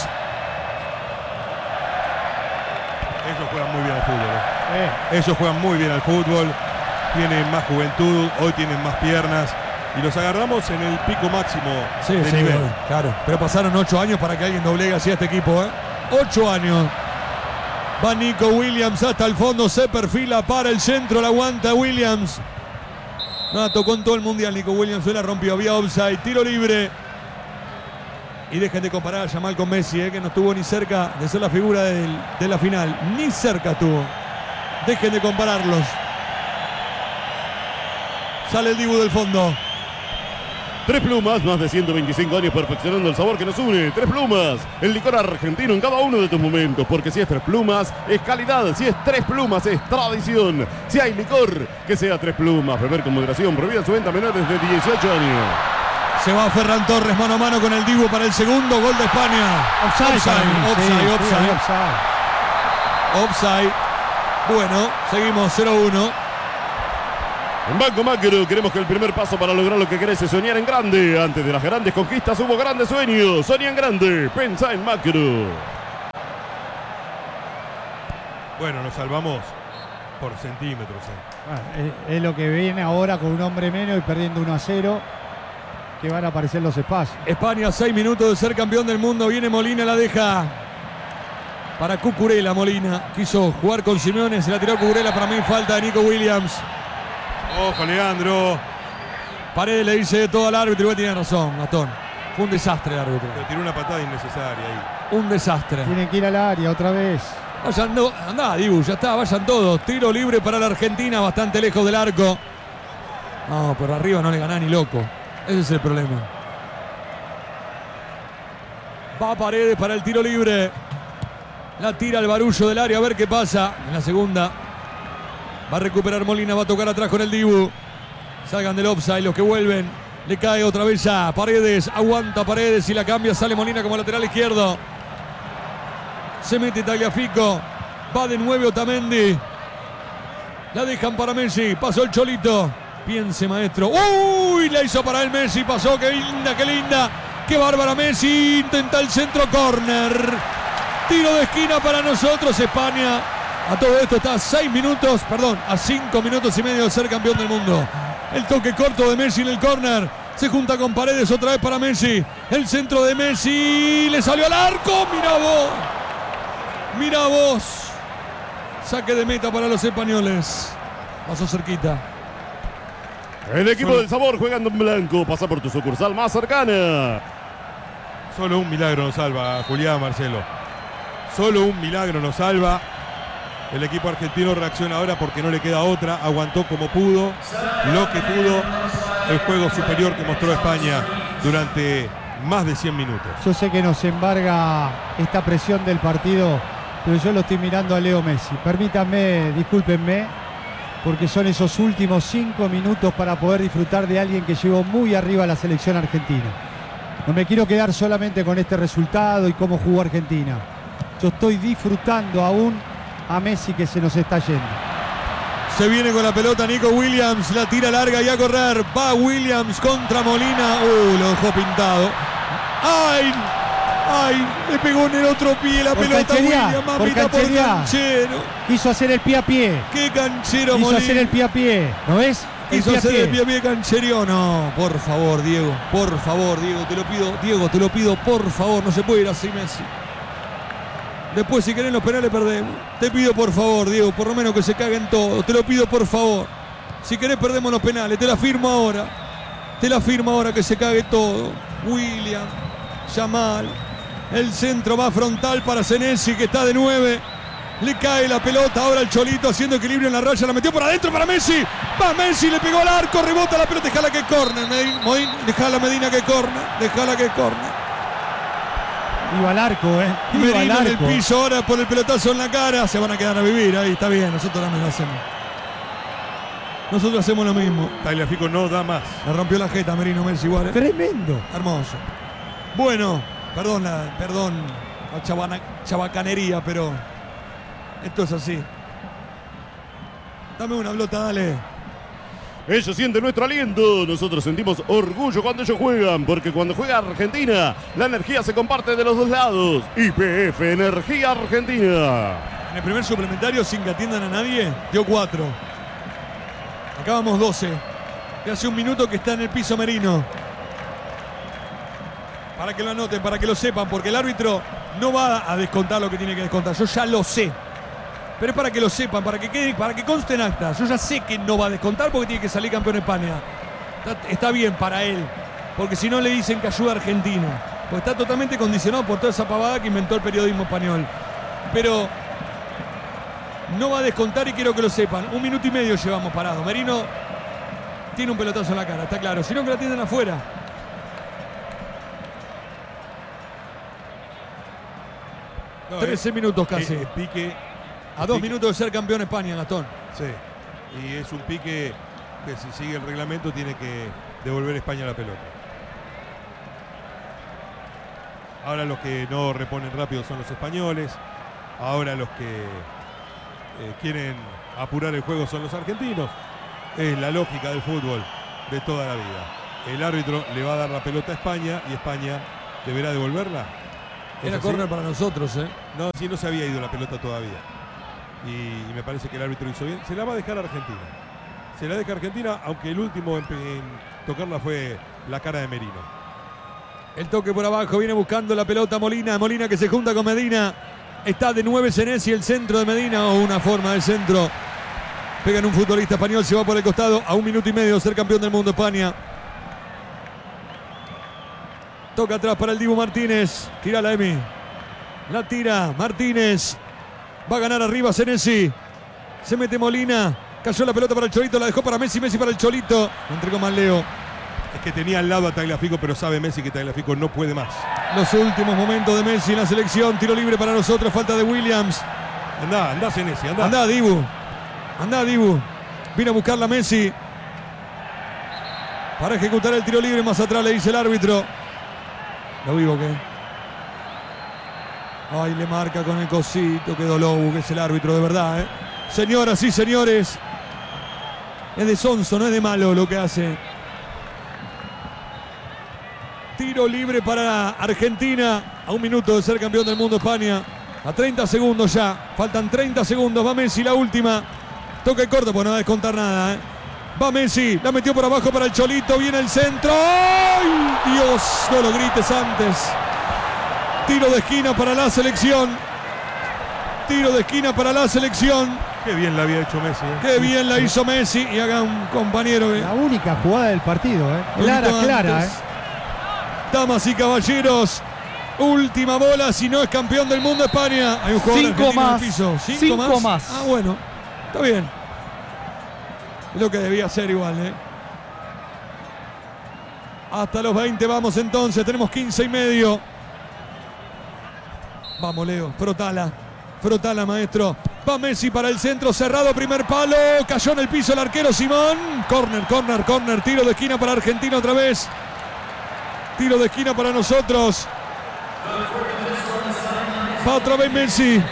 B: Ellos juegan muy bien al fútbol. ¿eh? Ellos juegan muy bien al fútbol. Tienen más juventud, hoy tienen más piernas. Y los agarramos en el pico máximo
A: Sí,
B: de
A: sí,
B: nivel.
A: claro. Pero pasaron ocho años para que alguien doblegue así a este equipo, ¿eh? Ocho años. Va Nico Williams hasta el fondo. Se perfila para el centro. La aguanta Williams. No, tocó en todo el mundial Nico Williams. Se la rompió. Había offside. Tiro libre. Y dejen de comparar a Yamal con Messi, ¿eh? Que no estuvo ni cerca de ser la figura del, de la final. Ni cerca estuvo. Dejen de compararlos. Sale el Dibu del fondo.
F: Tres Plumas, más de ciento veinticinco años perfeccionando el sabor que nos une. Tres Plumas, el licor argentino en cada uno de tus momentos. Porque si es Tres Plumas, es calidad. Si es Tres Plumas, es tradición. Si hay licor, que sea Tres Plumas. Beber con moderación. Prohibida su venta a menores de dieciocho años.
A: Se va Ferran Torres mano a mano con el Dibu para el segundo gol de España.
D: Offside,
A: Offside,
D: para mí.
A: offside,
D: Sí, sí,
A: offside.
D: offside.
A: Offside. Bueno, seguimos cero uno.
F: En Banco Macro queremos que el primer paso para lograr lo que querés es soñar en grande. Antes de las grandes conquistas hubo grandes sueños. Soñá en grande, pensá en Macro.
B: Bueno, nos salvamos por centímetros. ¿eh?
D: Bueno, es, es lo que viene ahora con un hombre menos y perdiendo uno a cero, que van a aparecer los espacios.
A: España, seis minutos de ser campeón del mundo. Viene Molina, la deja para Cucurella. Molina quiso jugar con Simeone, se la tiró Cucurella. Para mí falta de Nico Williams.
B: Ojo, Leandro.
A: Paredes le dice de todo al árbitro, igual tiene razón, Gastón. Fue un desastre el árbitro.
B: Le tiró una patada innecesaria ahí.
A: Un desastre.
D: Tienen que ir al área otra vez.
A: Vayan, no, andá, Dibu, ya está, vayan todos. Tiro libre para la Argentina, bastante lejos del arco. No, por arriba no le ganá ni loco. Ese es el problema. Va Paredes para el tiro libre. La tira al barullo del área, a ver qué pasa. En la segunda va a recuperar Molina, va a tocar atrás con el Dibu. Salgan del offside los que vuelven. Le cae otra vez ya Paredes, aguanta Paredes y la cambia, sale Molina como lateral izquierdo. Se mete Tagliafico, va de nueve Otamendi. La dejan para Messi, pasó el Cholito. Piense, maestro. ¡Uy! La hizo para el Messi, pasó, qué linda, qué linda. Qué bárbara Messi, intenta el centro, córner. Tiro de esquina para nosotros, España. A todo esto está a seis minutos, perdón, a cinco minutos y medio de ser campeón del mundo. El toque corto de Messi en el córner. Se junta con Paredes otra vez para Messi. El centro de Messi. Le salió al arco. Mira vos. Mira vos. Saque de meta para los españoles. Pasó cerquita.
F: El equipo del sabor jugando en blanco. Pasa por tu sucursal más cercana.
B: Solo un milagro nos salva, Julián, Marcelo. Solo un milagro nos salva. El equipo argentino reacciona ahora porque no le queda otra. Aguantó como pudo, lo que pudo. El juego superior que mostró España durante más de cien minutos.
D: Yo sé que nos embarga esta presión del partido, pero yo lo estoy mirando a Leo Messi. Permítanme, discúlpenme, porque son esos últimos cinco minutos para poder disfrutar de alguien que llegó muy arriba a la selección argentina. No me quiero quedar solamente con este resultado y cómo jugó Argentina. Yo estoy disfrutando aún a Messi, que se nos está yendo.
A: Se viene con la pelota Nico Williams, la tira larga y a correr. Va Williams contra Molina. Uh, lo dejó pintado. ¡Ay! ¡Ay! Le pegó en el otro pie la
D: por
A: pelota
D: Williams,
A: Williams. Mamita, por, por canchero.
D: Quiso hacer el pie a pie.
A: ¡Qué canchero,
D: Quiso
A: Molina!
D: hacer el pie a pie. ¿No ves?
A: Quiso
D: el
A: hacer
D: pie
A: el pie a pie cancherio. No, por favor, Diego. Por favor, Diego. Te lo pido. Diego, te lo pido, por favor. No se puede ir así, Messi. Después, si querés los penales, perdemos. Te pido, por favor, Diego, por lo menos que se caguen todos. Te lo pido, por favor. Si querés, perdemos los penales. Te la firmo ahora. Te la firmo ahora que se cague todo. William, Yamal. El centro más frontal para Senesi, que está de nueve. Le cae la pelota. Ahora el Cholito haciendo equilibrio en la raya. La metió por adentro para Messi. Va Messi, le pegó al arco. Rebota la pelota. Dejala que corner. Dejala Medina que corner. Dejala que corner.
D: Iba al arco, ¿eh? Iba
A: Merino
D: al
A: en el
D: arco.
A: piso ahora por el pelotazo en la cara. Se van a quedar a vivir ahí, está bien. Nosotros también lo hacemos. Nosotros hacemos lo mismo.
B: Tagliafico no da más.
A: Le rompió la jeta Merino Messi igual. ¿eh?
D: Tremendo.
A: Hermoso. Bueno, perdón, la, perdón la chabana, chabacanería, pero esto es así. Dame una pelota, dale.
F: Ellos sienten nuestro aliento, nosotros sentimos orgullo cuando ellos juegan, porque cuando juega Argentina, la energía se comparte de los dos lados. Y P F, Energía Argentina.
A: En el primer suplementario, sin que atiendan a nadie, dio cuatro. Acabamos doce. De hace un minuto que está en el piso Merino. Para que lo anoten, para que lo sepan, porque el árbitro no va a descontar lo que tiene que descontar. Yo ya lo sé. Pero es para que lo sepan, para que quede, para que conste en acta. Yo ya sé que no va a descontar porque tiene que salir campeón de España. Está, está bien para él, porque si no le dicen que ayuda a Argentina. Porque está totalmente condicionado por toda esa pavada que inventó el periodismo español. Pero no va a descontar y quiero que lo sepan. Un minuto y medio llevamos parado. Merino tiene un pelotazo en la cara, está claro. Si no, que la tienden afuera.
B: No,
A: trece
B: es,
A: minutos casi.
B: Es, es pique.
A: A dos minutos de ser campeón de España, Gastón.
B: Sí. Y es un pique que si sigue el reglamento tiene que devolver España la pelota. Ahora los que no reponen rápido son los españoles. Ahora los que eh, quieren apurar el juego son los argentinos. Es la lógica del fútbol de toda la vida. El árbitro le va a dar la pelota a España y España deberá devolverla.
A: Era córner para nosotros, ¿eh?
B: No, sí, no se había ido la pelota todavía. Y, y me parece que el árbitro hizo bien. Se la va a dejar a Argentina. Se la deja a Argentina, aunque el último en, en tocarla fue la cara de Merino.
A: El toque por abajo, viene buscando la pelota Molina. Molina que se junta con Medina. Está de nueve Senesi, el centro de Medina, o una forma de centro. Pega en un futbolista español, se va por el costado a un minuto y medio de ser campeón del mundo España. Toca atrás para el Dibu Martínez. Tira la Emi. La tira Martínez. Va a ganar arriba Senesi. Se mete Molina. Cayó la pelota para el Cholito. La dejó para Messi. Messi para el Cholito. Lo entregó mal Leo.
B: Es que tenía al lado a Tagliafico, pero sabe Messi que Tagliafico no puede más.
A: Los últimos momentos de Messi en la selección. Tiro libre para nosotros. Falta de Williams.
B: Andá, andá Senesi, andá.
A: Andá Dibu. Andá Dibu. Vino a buscarla Messi. Para ejecutar el tiro libre. Más atrás le dice el árbitro. Lo vivo que. Ay, le marca con el cosito. Quedó Lobu, que es el árbitro de verdad, ¿eh? Señoras y señores. Es de sonso, no es de malo lo que hace. Tiro libre para Argentina. A un minuto de ser campeón del mundo España. A treinta segundos ya. Faltan treinta segundos. Va Messi, la última. Toque corto, pues no va a descontar nada, ¿eh? Va Messi, la metió por abajo para el Cholito. Viene el centro. ¡Ay, Dios! No lo grites antes. Tiro de esquina para la selección. Tiro de esquina para la selección.
B: Qué bien la había hecho Messi, ¿eh?
A: Qué bien la hizo Messi. Y haga un compañero.
D: La única jugada del partido, ¿eh? Clara, clara, ¿eh?
A: Damas y caballeros. Última bola, si no es campeón del mundo España. Hay un jugador
C: Cinco
A: argentino
C: más.
A: en el piso. ¿Cinco,
C: Cinco
A: más?
C: más.
A: Ah, bueno. Está bien. Es lo que debía ser igual, ¿eh? Hasta los veinte vamos entonces. Tenemos quince y medio. Vamos, Leo. Frotala. Frotala, maestro. Va Messi para el centro. Cerrado, primer palo. Cayó en el piso el arquero Simón. Corner, corner, corner. Tiro de esquina para Argentina otra vez. Tiro de esquina para nosotros. Va otra vez Messi.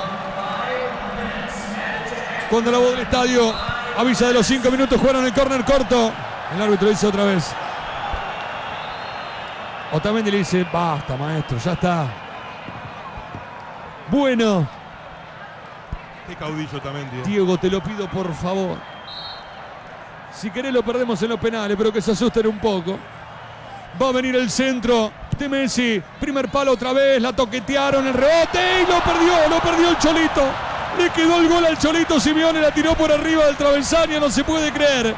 A: Cuando la voz del estadio avisa de los cinco minutos, jugaron el córner corto. El árbitro dice otra vez. Otamendi le dice, basta maestro, ya está. Bueno.
B: Qué caudillo Otamendi, ¿eh?
A: Diego, te lo pido por favor. Si querés lo perdemos en los penales, pero que se asusten un poco. Va a venir el centro de Messi. Primer palo otra vez, la toquetearon, el rebote y lo perdió, lo perdió el Cholito. Le quedó el gol al Cholito Simeone, la tiró por arriba del travesaño, no se puede creer.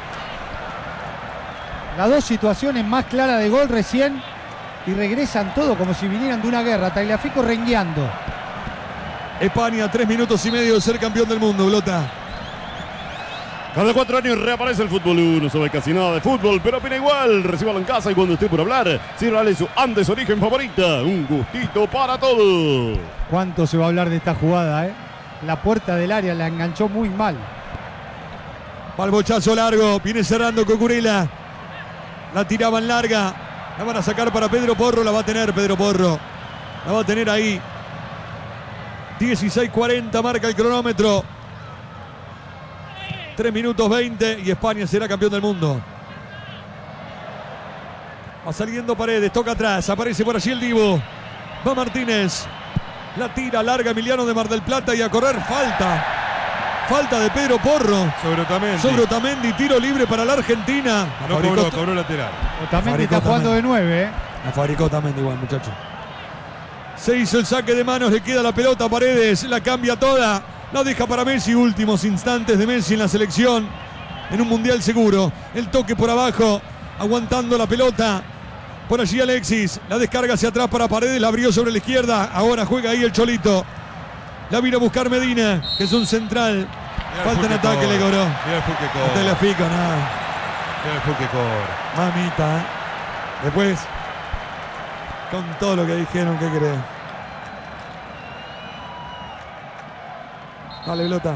D: Las dos situaciones más claras de gol recién y regresan todo como si vinieran de una guerra. Tagliafico rengueando.
A: España, tres minutos y medio de ser campeón del mundo, Blota.
F: Cada cuatro años reaparece el fútbol. No sabe casi nada de fútbol, pero opina igual. Recíbalo en casa y cuando esté por hablar, sírvale su Andes Origen favorita. Un gustito para todos.
D: ¿Cuánto se va a hablar de esta jugada, eh? La puerta del área la enganchó muy mal.
A: Va el bochazo largo, viene cerrando Cucurella. La tiraban larga. La van a sacar para Pedro Porro, la va a tener Pedro Porro. La va a tener ahí. dieciséis cuarenta marca el cronómetro. tres minutos veinte y España será campeón del mundo. Va saliendo Paredes, toca atrás, aparece por allí el Dibu. Va Martínez. La tira larga Emiliano de Mar del Plata y a correr falta. Falta de Pedro Porro.
B: Sobre Otamendi.
A: Sobre Otamendi, tiro libre para la Argentina.
B: No cobró, cobró lateral.
D: Otamendi está jugando de nueve, ¿eh?
A: La fabricó Otamendi igual, muchacho. Se hizo el saque de manos, le queda la pelota a Paredes, la cambia toda. La deja para Messi, últimos instantes de Messi en la selección. En un mundial seguro. El toque por abajo, aguantando la pelota. Por allí Alexis, la descarga hacia atrás para Paredes, la abrió sobre la izquierda. Ahora juega ahí el Cholito. La vino a buscar Medina, que es un central. Falta en ataque, le cobró.
B: Mira el fútbol que cobra.
A: No te la pico, nada.
B: Mira el fútbol que cobra.
A: Mamita, ¿eh? Después, con todo lo que dijeron, ¿qué crees? Dale, Blota.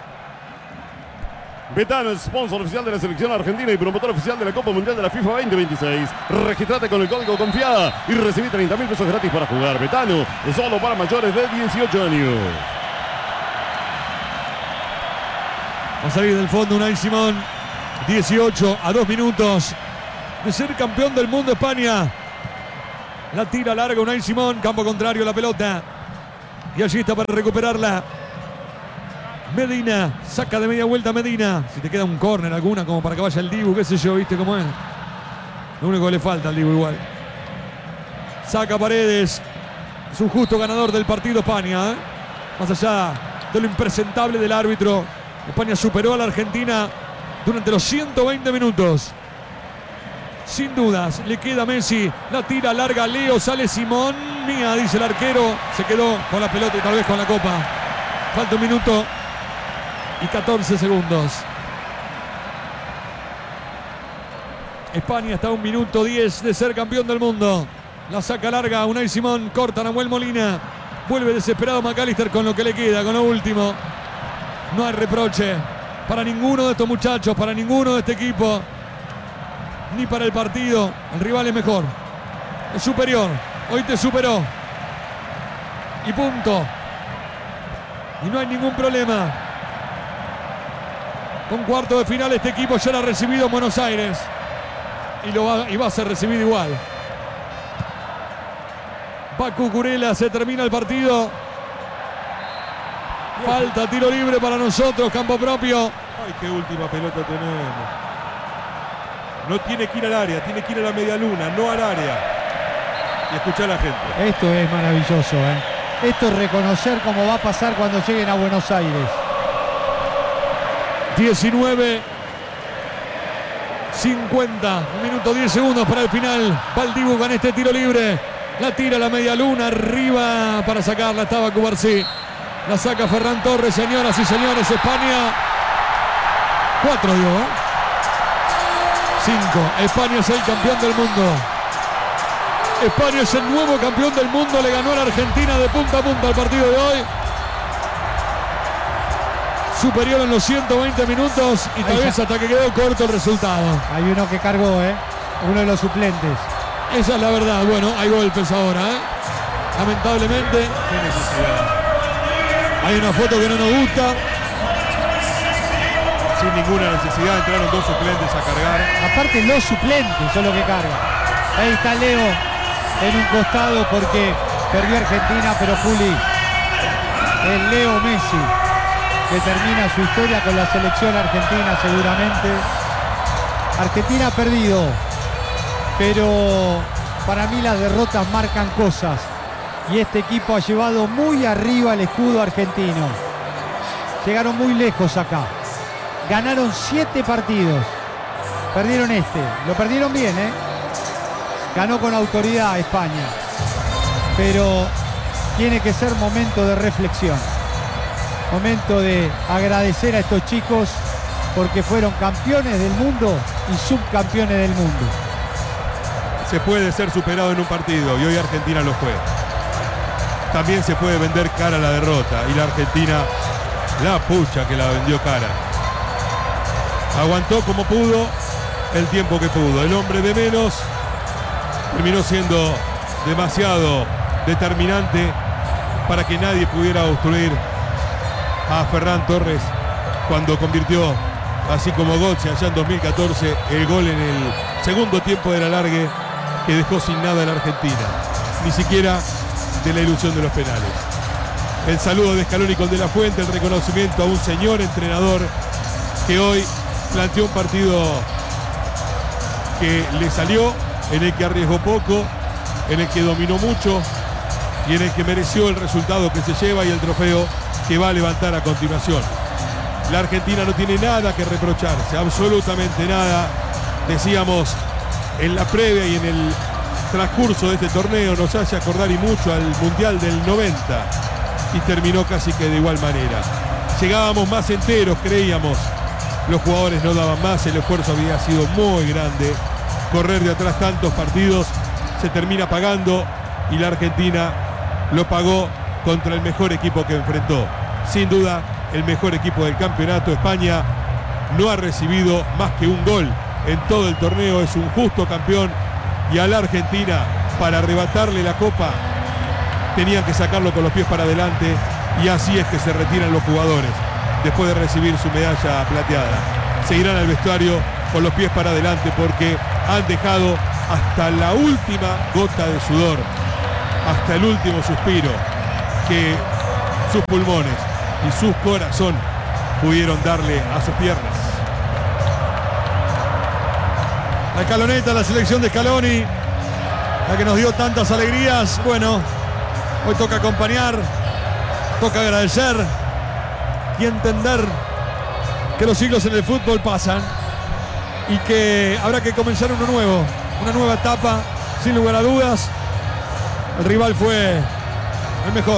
F: Betano, sponsor oficial de la selección argentina y promotor oficial de la Copa Mundial de la FIFA veinte veintiséis. Registrate con el código CONFIA y recibí treinta mil pesos gratis para jugar. Betano es solo para mayores de dieciocho años.
A: Va a salir del fondo Unai Simón. dieciocho a dos minutos de ser campeón del mundo España. La tira larga Unai Simón, campo contrario la pelota. Y allí está para recuperarla Medina, saca de media vuelta Medina. Si te queda un córner alguna como para que vaya el Dibu, qué sé yo, viste cómo es. Lo único que le falta al Dibu igual. Saca Paredes, es un justo ganador del partido España, ¿eh? Más allá de lo impresentable del árbitro, España superó a la Argentina durante los ciento veinte minutos. Sin dudas, le queda a Messi, la tira larga Leo, sale Simón, mía, dice el arquero, se quedó con la pelota y tal vez con la copa. Falta un minuto y catorce segundos. España está a un minuto diez de ser campeón del mundo. La saca larga Unai Simón, corta Nahuel Molina. Vuelve desesperado McAllister con lo que le queda, con lo último. No hay reproche para ninguno de estos muchachos, para ninguno de este equipo, ni para el partido. El rival es mejor, es superior. Hoy te superó y punto. Y no hay ningún problema. Con cuarto de final este equipo ya lo ha recibido en Buenos Aires y, lo va, y va a ser recibido igual. Pacu Curela, se termina el partido. Falta, tiro libre para nosotros, campo propio.
B: Ay, qué última pelota tenemos. No tiene que ir al área, tiene que ir a la media luna, no al área. Y escuchar a la gente.
D: Esto es maravilloso, ¿eh? Esto es reconocer cómo va a pasar cuando lleguen a Buenos Aires.
A: diecinueve cincuenta, un minuto diez segundos para el final. Va el Dibu con este tiro libre. La tira a la media luna, arriba para sacarla estaba Cubarsí. La saca Ferran Torres, señoras y señores. España cuatro dio, ¿eh? cinco. España es el campeón del mundo. España es el nuevo campeón del mundo. Le ganó a la Argentina de punta a punta el partido de hoy. Superior en los ciento veinte minutos y tal vez hasta que quedó corto el resultado.
D: Hay uno que cargó, ¿eh? Uno de los suplentes.
A: Esa es la verdad. Bueno, hay golpes ahora, ¿eh? Lamentablemente.
B: Qué necesidad.
A: Hay una foto que no nos gusta.
B: Sin ninguna necesidad, entraron dos suplentes a cargar.
D: Aparte los suplentes son los que cargan. Ahí está Leo en un costado porque perdió Argentina, pero Juli, el Leo Messi, que termina su historia con la selección argentina seguramente. Argentina ha perdido, pero para mí las derrotas marcan cosas. Y este equipo ha llevado muy arriba el escudo argentino. Llegaron muy lejos acá. Ganaron siete partidos. Perdieron este. Lo perdieron bien, ¿eh? Ganó con autoridad España. Pero tiene que ser momento de reflexión. Momento de agradecer a estos chicos porque fueron campeones del mundo y subcampeones del mundo.
B: Se puede ser superado en un partido y hoy Argentina lo fue. También se puede vender cara a la derrota y la Argentina, la pucha que la vendió cara. Aguantó como pudo el tiempo que pudo. El hombre de menos terminó siendo demasiado determinante para que nadie pudiera obstruir a Ferran Torres cuando convirtió, así como Götze allá en dos mil catorce, el gol en el segundo tiempo del alargue que dejó sin nada a la Argentina. Ni siquiera de la ilusión de los penales. El saludo de Scaloni con De La Fuente, el reconocimiento a un señor entrenador que hoy planteó un partido que le salió, en el que arriesgó poco, en el que dominó mucho y en el que mereció el resultado que se lleva y el trofeo que va a levantar a continuación. La Argentina no tiene nada que reprocharse, absolutamente nada. Decíamos en la previa y en el transcurso de este torneo nos hace acordar y mucho al Mundial del noventa y terminó casi que de igual manera. Llegábamos más enteros, creíamos. Los jugadores no daban más, el esfuerzo había sido muy grande. Correr de atrás tantos partidos se termina pagando y la Argentina lo pagó contra el mejor equipo que enfrentó. Sin duda, el mejor equipo del campeonato. España no ha recibido más que un gol en todo el torneo, es un justo campeón y a la Argentina, para arrebatarle la copa, tenían que sacarlo con los pies para adelante y así es que se retiran los jugadores después de recibir su medalla plateada. se irán al vestuario con los pies para adelante porque han dejado hasta la última gota de sudor, hasta el último suspiro que sus pulmones y su corazón pudieron darle a sus piernas.
A: La escaloneta, la selección de Scaloni, la que nos dio tantas alegrías. Bueno, hoy toca acompañar, toca agradecer y entender que los siglos en el fútbol pasan y que habrá que comenzar uno nuevo, una nueva etapa, sin lugar a dudas. El rival fue el mejor.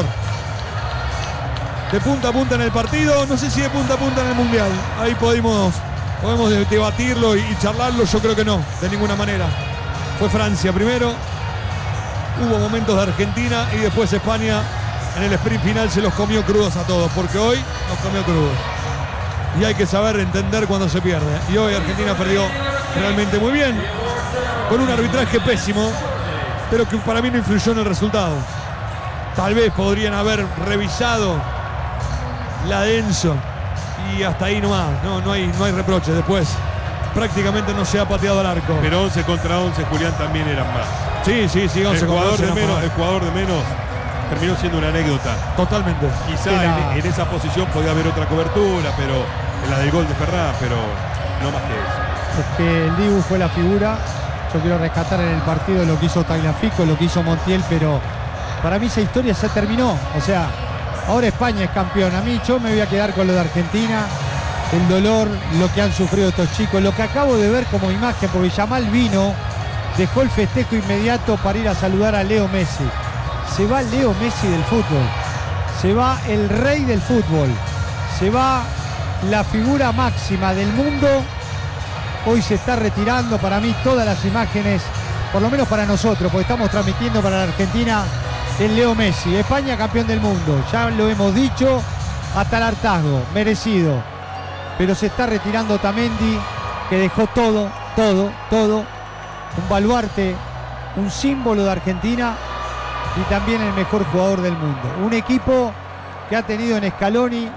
A: De punta a punta en el partido, no sé si de punta a punta en el Mundial. Ahí podemos, podemos debatirlo y, y charlarlo, yo creo que no, de ninguna manera. Fue Francia primero, hubo momentos de Argentina y después España en el sprint final se los comió crudos a todos, porque hoy nos comió crudos. Y hay que saber entender cuando se pierde. Y hoy Argentina perdió realmente muy bien, con un arbitraje pésimo, pero que para mí no influyó en el resultado. Tal vez podrían haber revisado la de Enzo y hasta ahí nomás, no, no hay, no hay reproches. Después prácticamente no se ha pateado al arco.
B: Pero once contra once, Julián, también eran más.
A: Sí, sí, sí, once
B: el
A: contra
B: jugador
A: once
B: de menos,
A: más.
B: el jugador de menos terminó siendo una anécdota.
A: Totalmente.
B: Quizá
D: Era...
B: en, en esa posición podía haber otra cobertura, pero en la del gol de Ferran, pero no más que eso.
D: Es que el Dibu fue la figura. Yo quiero rescatar en el partido lo que hizo Tagliafico, lo que hizo Montiel, pero para mí esa historia se terminó. O sea, ahora España es campeón. A mí yo me voy a quedar con lo de Argentina, el dolor, lo que han sufrido estos chicos, lo que acabo de ver como imagen, porque Yamal vino, dejó el festejo inmediato para ir a saludar a Leo Messi. Se va Leo Messi del fútbol, se va el rey del fútbol, se va la figura máxima del mundo. Hoy se está retirando. Para mí todas las imágenes, por lo menos para nosotros, porque estamos transmitiendo para la Argentina, el Leo Messi, España campeón del mundo, ya lo hemos dicho hasta el hartazgo, merecido, pero se está retirando Otamendi, que dejó todo, todo, todo, un baluarte, un símbolo de Argentina y también el mejor jugador del mundo. Un equipo que ha tenido en Scaloni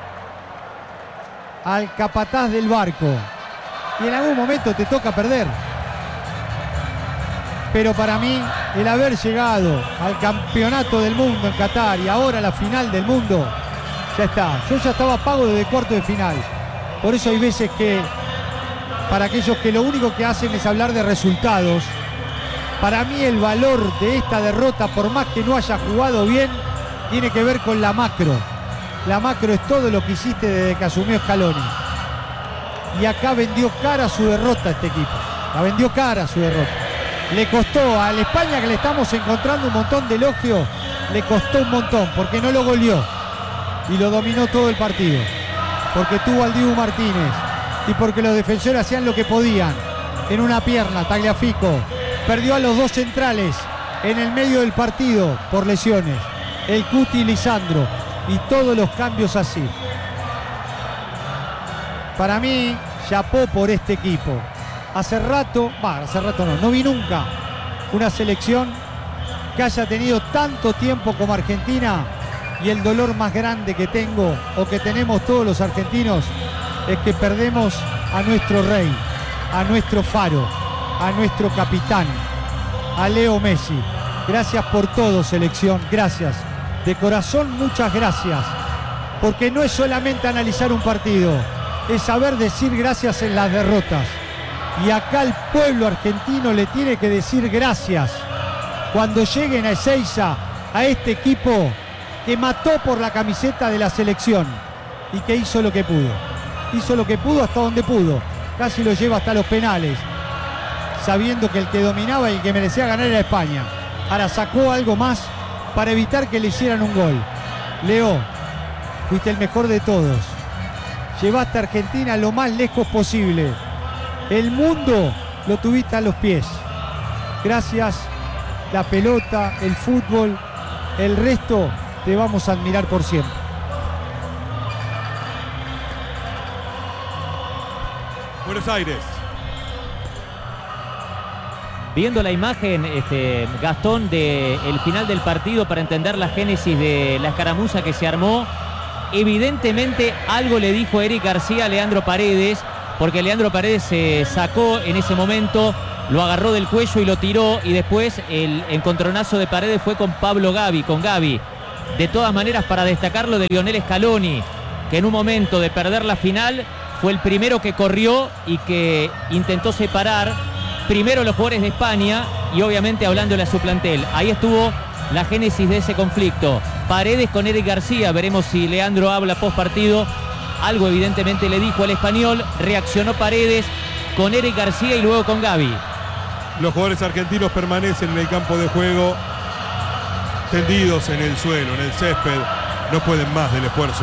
D: al capataz del barco y en algún momento te toca perder. Pero para mí, el haber llegado al campeonato del mundo en Qatar y ahora a la final del mundo, ya está. Yo ya estaba pago desde cuarto de final. Por eso hay veces que, para aquellos que lo único que hacen es hablar de resultados, para mí el valor de esta derrota, por más que no haya jugado bien, tiene que ver con la macro. La macro es todo lo que hiciste desde que asumió Scaloni. Y acá vendió cara su derrota este equipo. La vendió cara su derrota. Le costó a la España, que le estamos encontrando un montón de elogios, le costó un montón, porque no lo goleó y lo dominó todo el partido, porque tuvo al Dibu Martínez y porque los defensores hacían lo que podían. En una pierna, Tagliafico perdió a los dos centrales en el medio del partido por lesiones, el Cuti y Lisandro, y todos los cambios así. Para mí, chapó por este equipo. Hace rato, va, hace rato no, no vi nunca una selección que haya tenido tanto tiempo como Argentina, y el dolor más grande que tengo o que tenemos todos los argentinos es que perdemos a nuestro rey, a nuestro faro, a nuestro capitán, a Leo Messi. Gracias por todo, selección, gracias. De corazón, muchas gracias, porque no es solamente analizar un partido, es saber decir gracias en las derrotas. Y acá el pueblo argentino le tiene que decir gracias cuando lleguen a Ezeiza, a este equipo que mató por la camiseta de la selección y que hizo lo que pudo. Hizo lo que pudo hasta donde pudo. Casi lo lleva hasta los penales, sabiendo que el que dominaba y el que merecía ganar era España. Ahora sacó algo más para evitar que le hicieran un gol. Leo, fuiste el mejor de todos. Llevaste a Argentina lo más lejos posible. El mundo lo tuviste a los pies. Gracias, la pelota, el fútbol, el resto te vamos a admirar por siempre.
B: Buenos Aires.
E: Viendo la imagen, este, Gastón, del final del partido, para entender la génesis de la escaramuza que se armó, evidentemente algo le dijo Eric García a Leandro Paredes, porque Leandro Paredes se sacó en ese momento, lo agarró del cuello y lo tiró, y después el encontronazo de Paredes fue con Pablo Gavi, con Gavi. De todas maneras, para destacarlo de Lionel Scaloni, que en un momento de perder la final fue el primero que corrió y que intentó separar primero los jugadores de España y obviamente hablándole a su plantel. Ahí estuvo la génesis de ese conflicto. Paredes con Eric García, veremos si Leandro habla post partido. Algo evidentemente le dijo al español, reaccionó Paredes con Eric García y luego con Gavi.
B: Los jugadores argentinos permanecen en el campo de juego, tendidos en el suelo, en el césped, no pueden más del esfuerzo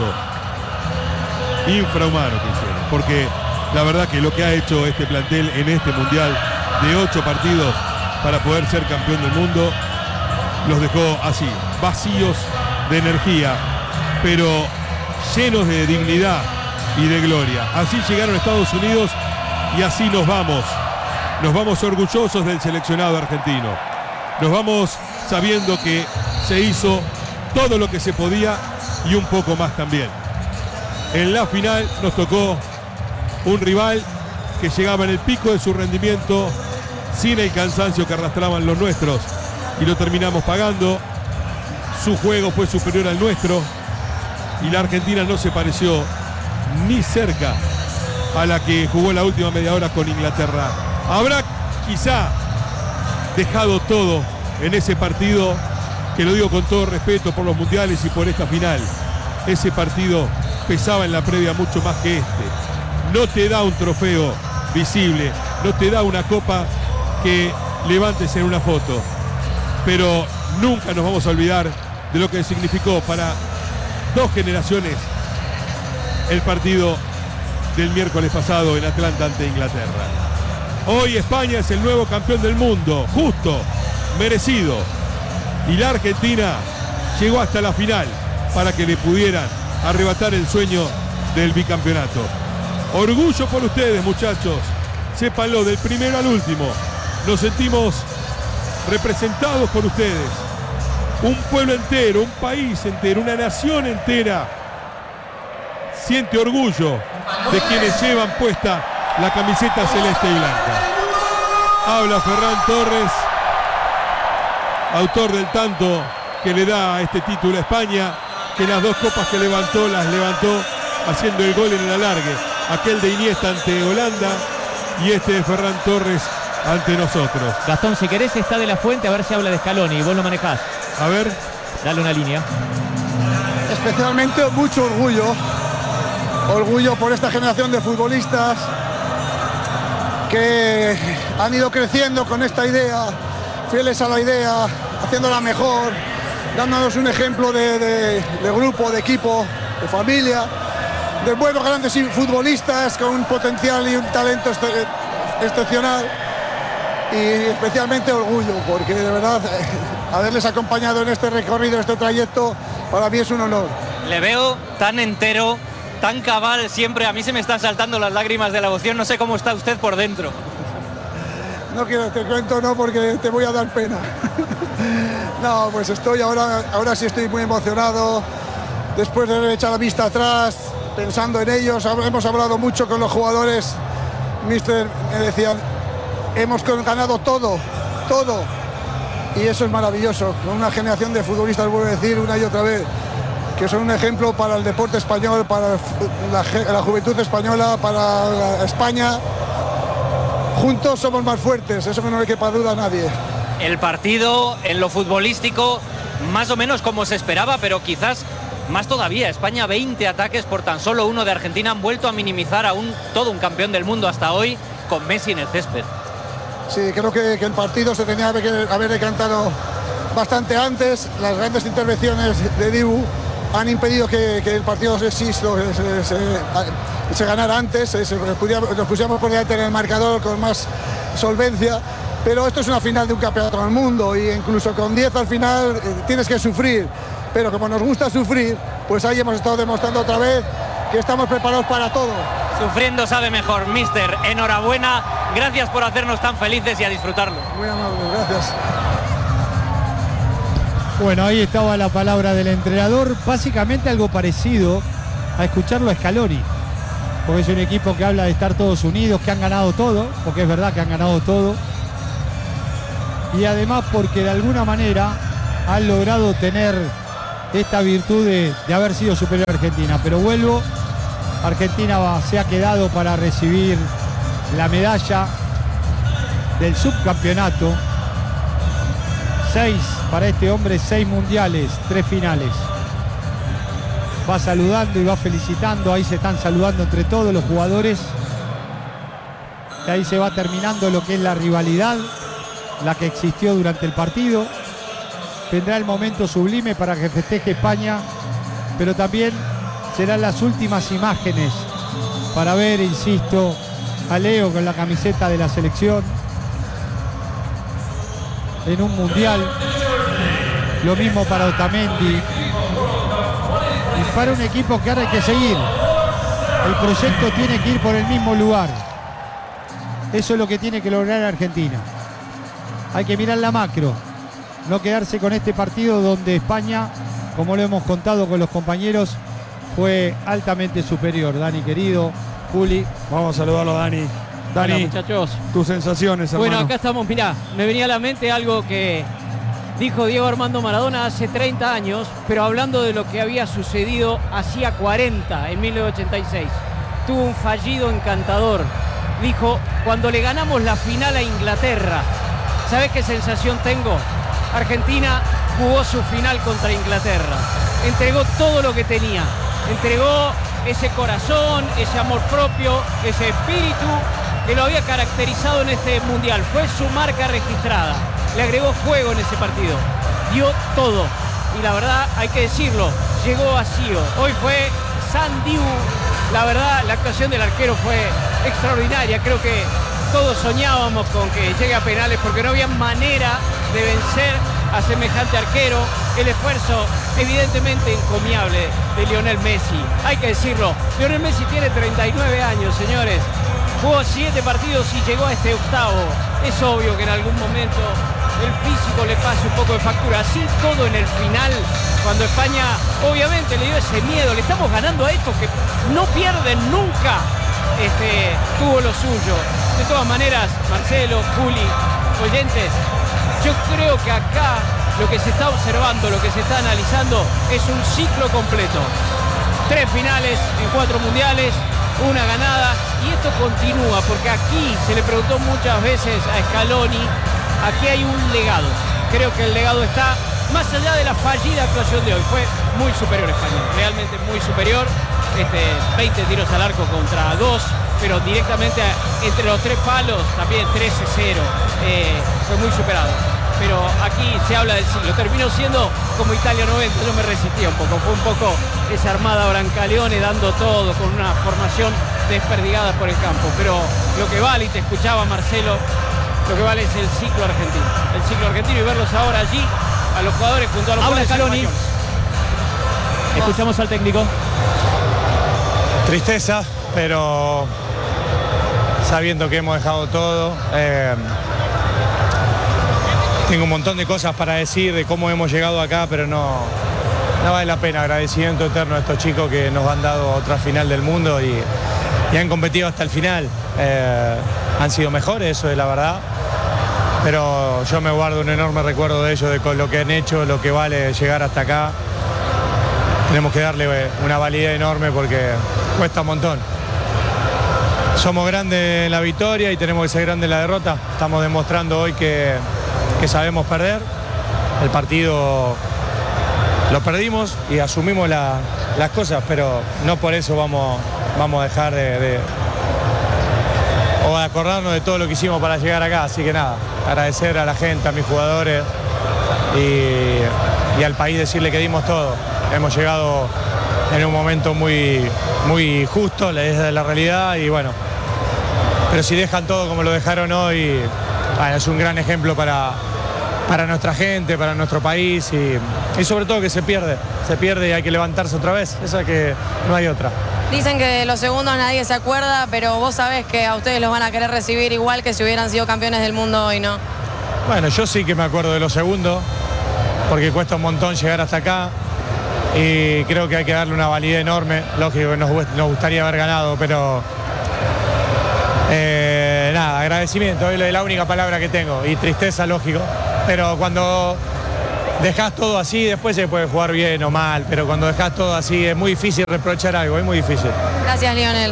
B: infrahumano que hicieron, porque la verdad que lo que ha hecho este plantel en este mundial de ocho partidos para poder ser campeón del mundo los dejó así, vacíos de energía, pero llenos de dignidad y de gloria. Así llegaron a Estados Unidos y así nos vamos. Nos vamos orgullosos del seleccionado argentino. Nos vamos sabiendo que se hizo todo lo que se podía y un poco más también. En la final nos tocó un rival que llegaba en el pico de su rendimiento sin el cansancio que arrastraban los nuestros y lo terminamos pagando. Su juego fue superior al nuestro y la Argentina no se pareció ni cerca a la que jugó la última media hora con Inglaterra. Habrá quizá dejado todo en ese partido, que lo digo con todo respeto por los mundiales y por esta final. Ese partido pesaba en la previa mucho más que este. No te da un trofeo visible, no te da una copa que levantes en una foto, pero nunca nos vamos a olvidar de lo que significó para dos generaciones el partido del miércoles pasado en Atlanta ante Inglaterra. Hoy España es el nuevo campeón del mundo, justo, merecido, y la Argentina llegó hasta la final para que le pudieran arrebatar el sueño del bicampeonato. Orgullo por ustedes, muchachos, sépanlo, del primero al último. Nos sentimos representados por ustedes. Un pueblo entero, un país entero, una nación entera siente orgullo de quienes llevan puesta la camiseta celeste y blanca. Habla Ferran Torres, autor del tanto que le da este título a España, que las dos copas que levantó las levantó haciendo el gol en el alargue. Aquel de Iniesta ante Holanda y este de Ferran Torres ante nosotros.
E: Gastón, si querés está de la Fuente, a ver si habla de Scaloni y vos lo manejás.
B: A ver.
E: Dale una línea.
H: Especialmente mucho orgullo. Orgullo por esta generación de futbolistas que han ido creciendo con esta idea, fieles a la idea, haciéndola mejor, dándonos un ejemplo de, de, de grupo, de equipo, de familia, de buenos grandes futbolistas con un potencial y un talento ex excepcional. Y especialmente orgullo, porque de verdad haberles acompañado en este recorrido, en este trayecto, para mí es un honor.
I: Le veo tan entero, tan cabal siempre. A mí se me están saltando las lágrimas de la emoción. No sé cómo está usted por dentro.
H: No quiero, te cuento, no, porque te voy a dar pena. No, pues estoy ahora, ahora sí estoy muy emocionado. Después de haber echado la vista atrás, pensando en ellos, hemos hablado mucho con los jugadores. Mister, me decían, hemos ganado todo, todo. Y eso es maravilloso. Una generación de futbolistas, vuelvo a decir una y otra vez, que son un ejemplo para el deporte español, para la, la juventud española, para España. Juntos somos más fuertes, eso no le quepa duda a nadie.
I: El partido en lo futbolístico, más o menos como se esperaba, pero quizás más todavía. España, veinte ataques por tan solo uno de Argentina, han vuelto a minimizar a un, todo un campeón del mundo hasta hoy, con Messi en el césped.
H: Sí, creo que, que el partido se tenía que haber decantado bastante antes. Las grandes intervenciones de Dibu han impedido que, que el partido se, se, se, se, se ganara antes, se, se, nos pusiéramos por delante en el marcador con más solvencia, pero esto es una final de un campeonato del mundo y incluso con diez al final eh, tienes que sufrir, pero como nos gusta sufrir, pues ahí hemos estado demostrando otra vez que estamos preparados para todo.
I: Sufriendo sabe mejor, mister. Enhorabuena, gracias por hacernos tan felices y a disfrutarlo.
H: Muy amable, gracias.
D: Bueno, ahí estaba la palabra del entrenador, básicamente algo parecido a escucharlo a Scaloni. porque es un equipo que habla de estar todos unidos, que han ganado todo, porque es verdad que han ganado todo. Y además porque de alguna manera han logrado tener esta virtud de, de haber sido superior a Argentina. Pero vuelvo, Argentina va, se ha quedado para recibir la medalla del subcampeonato. Seis para este hombre, seis mundiales, tres finales. Va saludando y va felicitando, ahí se están saludando entre todos los jugadores. Y ahí se va terminando lo que es la rivalidad, la que existió durante el partido. Tendrá el momento sublime para que festeje España, pero también serán las últimas imágenes para ver, insisto, a Leo con la camiseta de la selección en un mundial. Lo mismo para Otamendi. Y para un equipo que ahora hay que seguir. El proyecto tiene que ir por el mismo lugar. Eso es lo que tiene que lograr Argentina. Hay que mirar la macro. No quedarse con este partido donde España, como lo hemos contado con los compañeros, fue altamente superior. Dani, querido, Juli.
A: Vamos a saludarlo, Dani. Dani,
J: hola, muchachos.
A: Tus sensaciones, hermano.
J: Bueno, acá estamos, mirá, me venía a la mente algo que dijo Diego Armando Maradona hace treinta años, pero hablando de lo que había sucedido hacía cuarenta, en mil novecientos ochenta y seis. Tuvo un fallido encantador. Dijo, cuando le ganamos la final a Inglaterra, ¿sabés qué sensación tengo? Argentina jugó su final contra Inglaterra. Entregó todo lo que tenía. Entregó ese corazón, ese amor propio, ese espíritu que lo había caracterizado en este mundial. Fue su marca registrada. Le agregó fuego en ese partido. Dio todo. Y la verdad, hay que decirlo, llegó vacío. Hoy fue Sandiu. La verdad, la actuación del arquero fue extraordinaria. Creo que todos soñábamos con que llegue a penales porque no había manera de vencer a semejante arquero. El esfuerzo evidentemente encomiable de Lionel Messi. Hay que decirlo, Lionel Messi tiene treinta y nueve años, señores. Jugó siete partidos y llegó a este octavo. Es obvio que en algún momento el físico le pase un poco de factura. Así todo en el final, cuando España obviamente le dio ese miedo. Le estamos ganando a estos que no pierden nunca. Este, tuvo lo suyo. De todas maneras, Marcelo, Juli, oyentes, yo creo que acá lo que se está observando, lo que se está analizando es un ciclo completo. Tres finales en cuatro mundiales, una ganada, y esto continúa porque aquí se le preguntó muchas veces a Scaloni, aquí hay un legado. Creo que el legado está más allá de la fallida actuación de hoy. Fue muy superior España, realmente muy superior. Este, veinte tiros al arco contra dos, pero directamente entre los tres palos también trece cero. Eh, fue muy superado. Pero aquí se habla del siglo. Terminó siendo como Italia noventa. Yo me resistía un poco. Fue un poco esa armada Brancaleone dando todo con una formación desperdigada por el campo. Pero lo que vale, y te escuchaba Marcelo, lo que vale es el ciclo argentino. El ciclo argentino y verlos ahora allí, a los jugadores junto a los
E: Habla
J: jugadores
E: Scaloni. Escuchamos al técnico.
K: Tristeza, pero sabiendo que hemos dejado todo. Eh, tengo un montón de cosas para decir de cómo hemos llegado acá, pero no, no vale la pena. Agradecimiento eterno a estos chicos que nos han dado otra final del mundo y, y han competido hasta el final. Eh, han sido mejores, eso es la verdad. Pero yo me guardo un enorme recuerdo de ellos, de con lo que han hecho, lo que vale llegar hasta acá. Tenemos que darle una validez enorme porque cuesta un montón. Somos grandes en la victoria y tenemos que ser grandes en la derrota. Estamos demostrando hoy que, que sabemos perder. El partido lo perdimos y asumimos la, las cosas, pero no por eso vamos, vamos a dejar de, de o de acordarnos de todo lo que hicimos para llegar acá. Así que nada, agradecer a la gente, a mis jugadores y, y al país, decirle que dimos todo. Hemos llegado en un momento muy, muy justo, es la realidad, y bueno, pero si dejan todo como lo dejaron hoy, bueno, es un gran ejemplo para, para nuestra gente, para nuestro país, y, y sobre todo que se pierde, se pierde y hay que levantarse otra vez, esa que no hay otra.
L: Dicen que de los segundos nadie se acuerda, pero vos sabés que a ustedes los van a querer recibir igual que si hubieran sido campeones del mundo hoy, ¿no?
K: Bueno, yo sí que me acuerdo de los segundos, porque cuesta un montón llegar hasta acá. y creo que hay que darle una validez enorme. Lógico que nos, nos gustaría haber ganado, pero eh, nada, agradecimiento, es la única palabra que tengo, y tristeza, lógico, pero cuando dejás todo así, después se puede jugar bien o mal, pero cuando dejás todo así es muy difícil reprochar algo, es muy difícil.
L: Gracias, Lionel.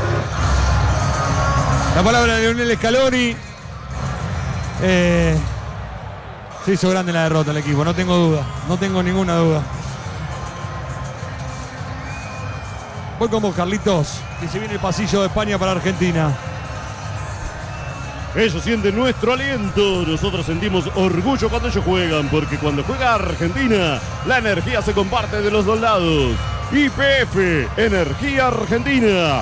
A: La palabra de Lionel Scaloni. Eh, se hizo grande la derrota el equipo, no tengo duda, no tengo ninguna duda. Voy con vos, Carlitos, que se viene el pasillo de España para Argentina.
F: Ellos sienten nuestro aliento, nosotros sentimos orgullo cuando ellos juegan, porque cuando juega Argentina, la energía se comparte de los dos lados. Y P F, Energía Argentina.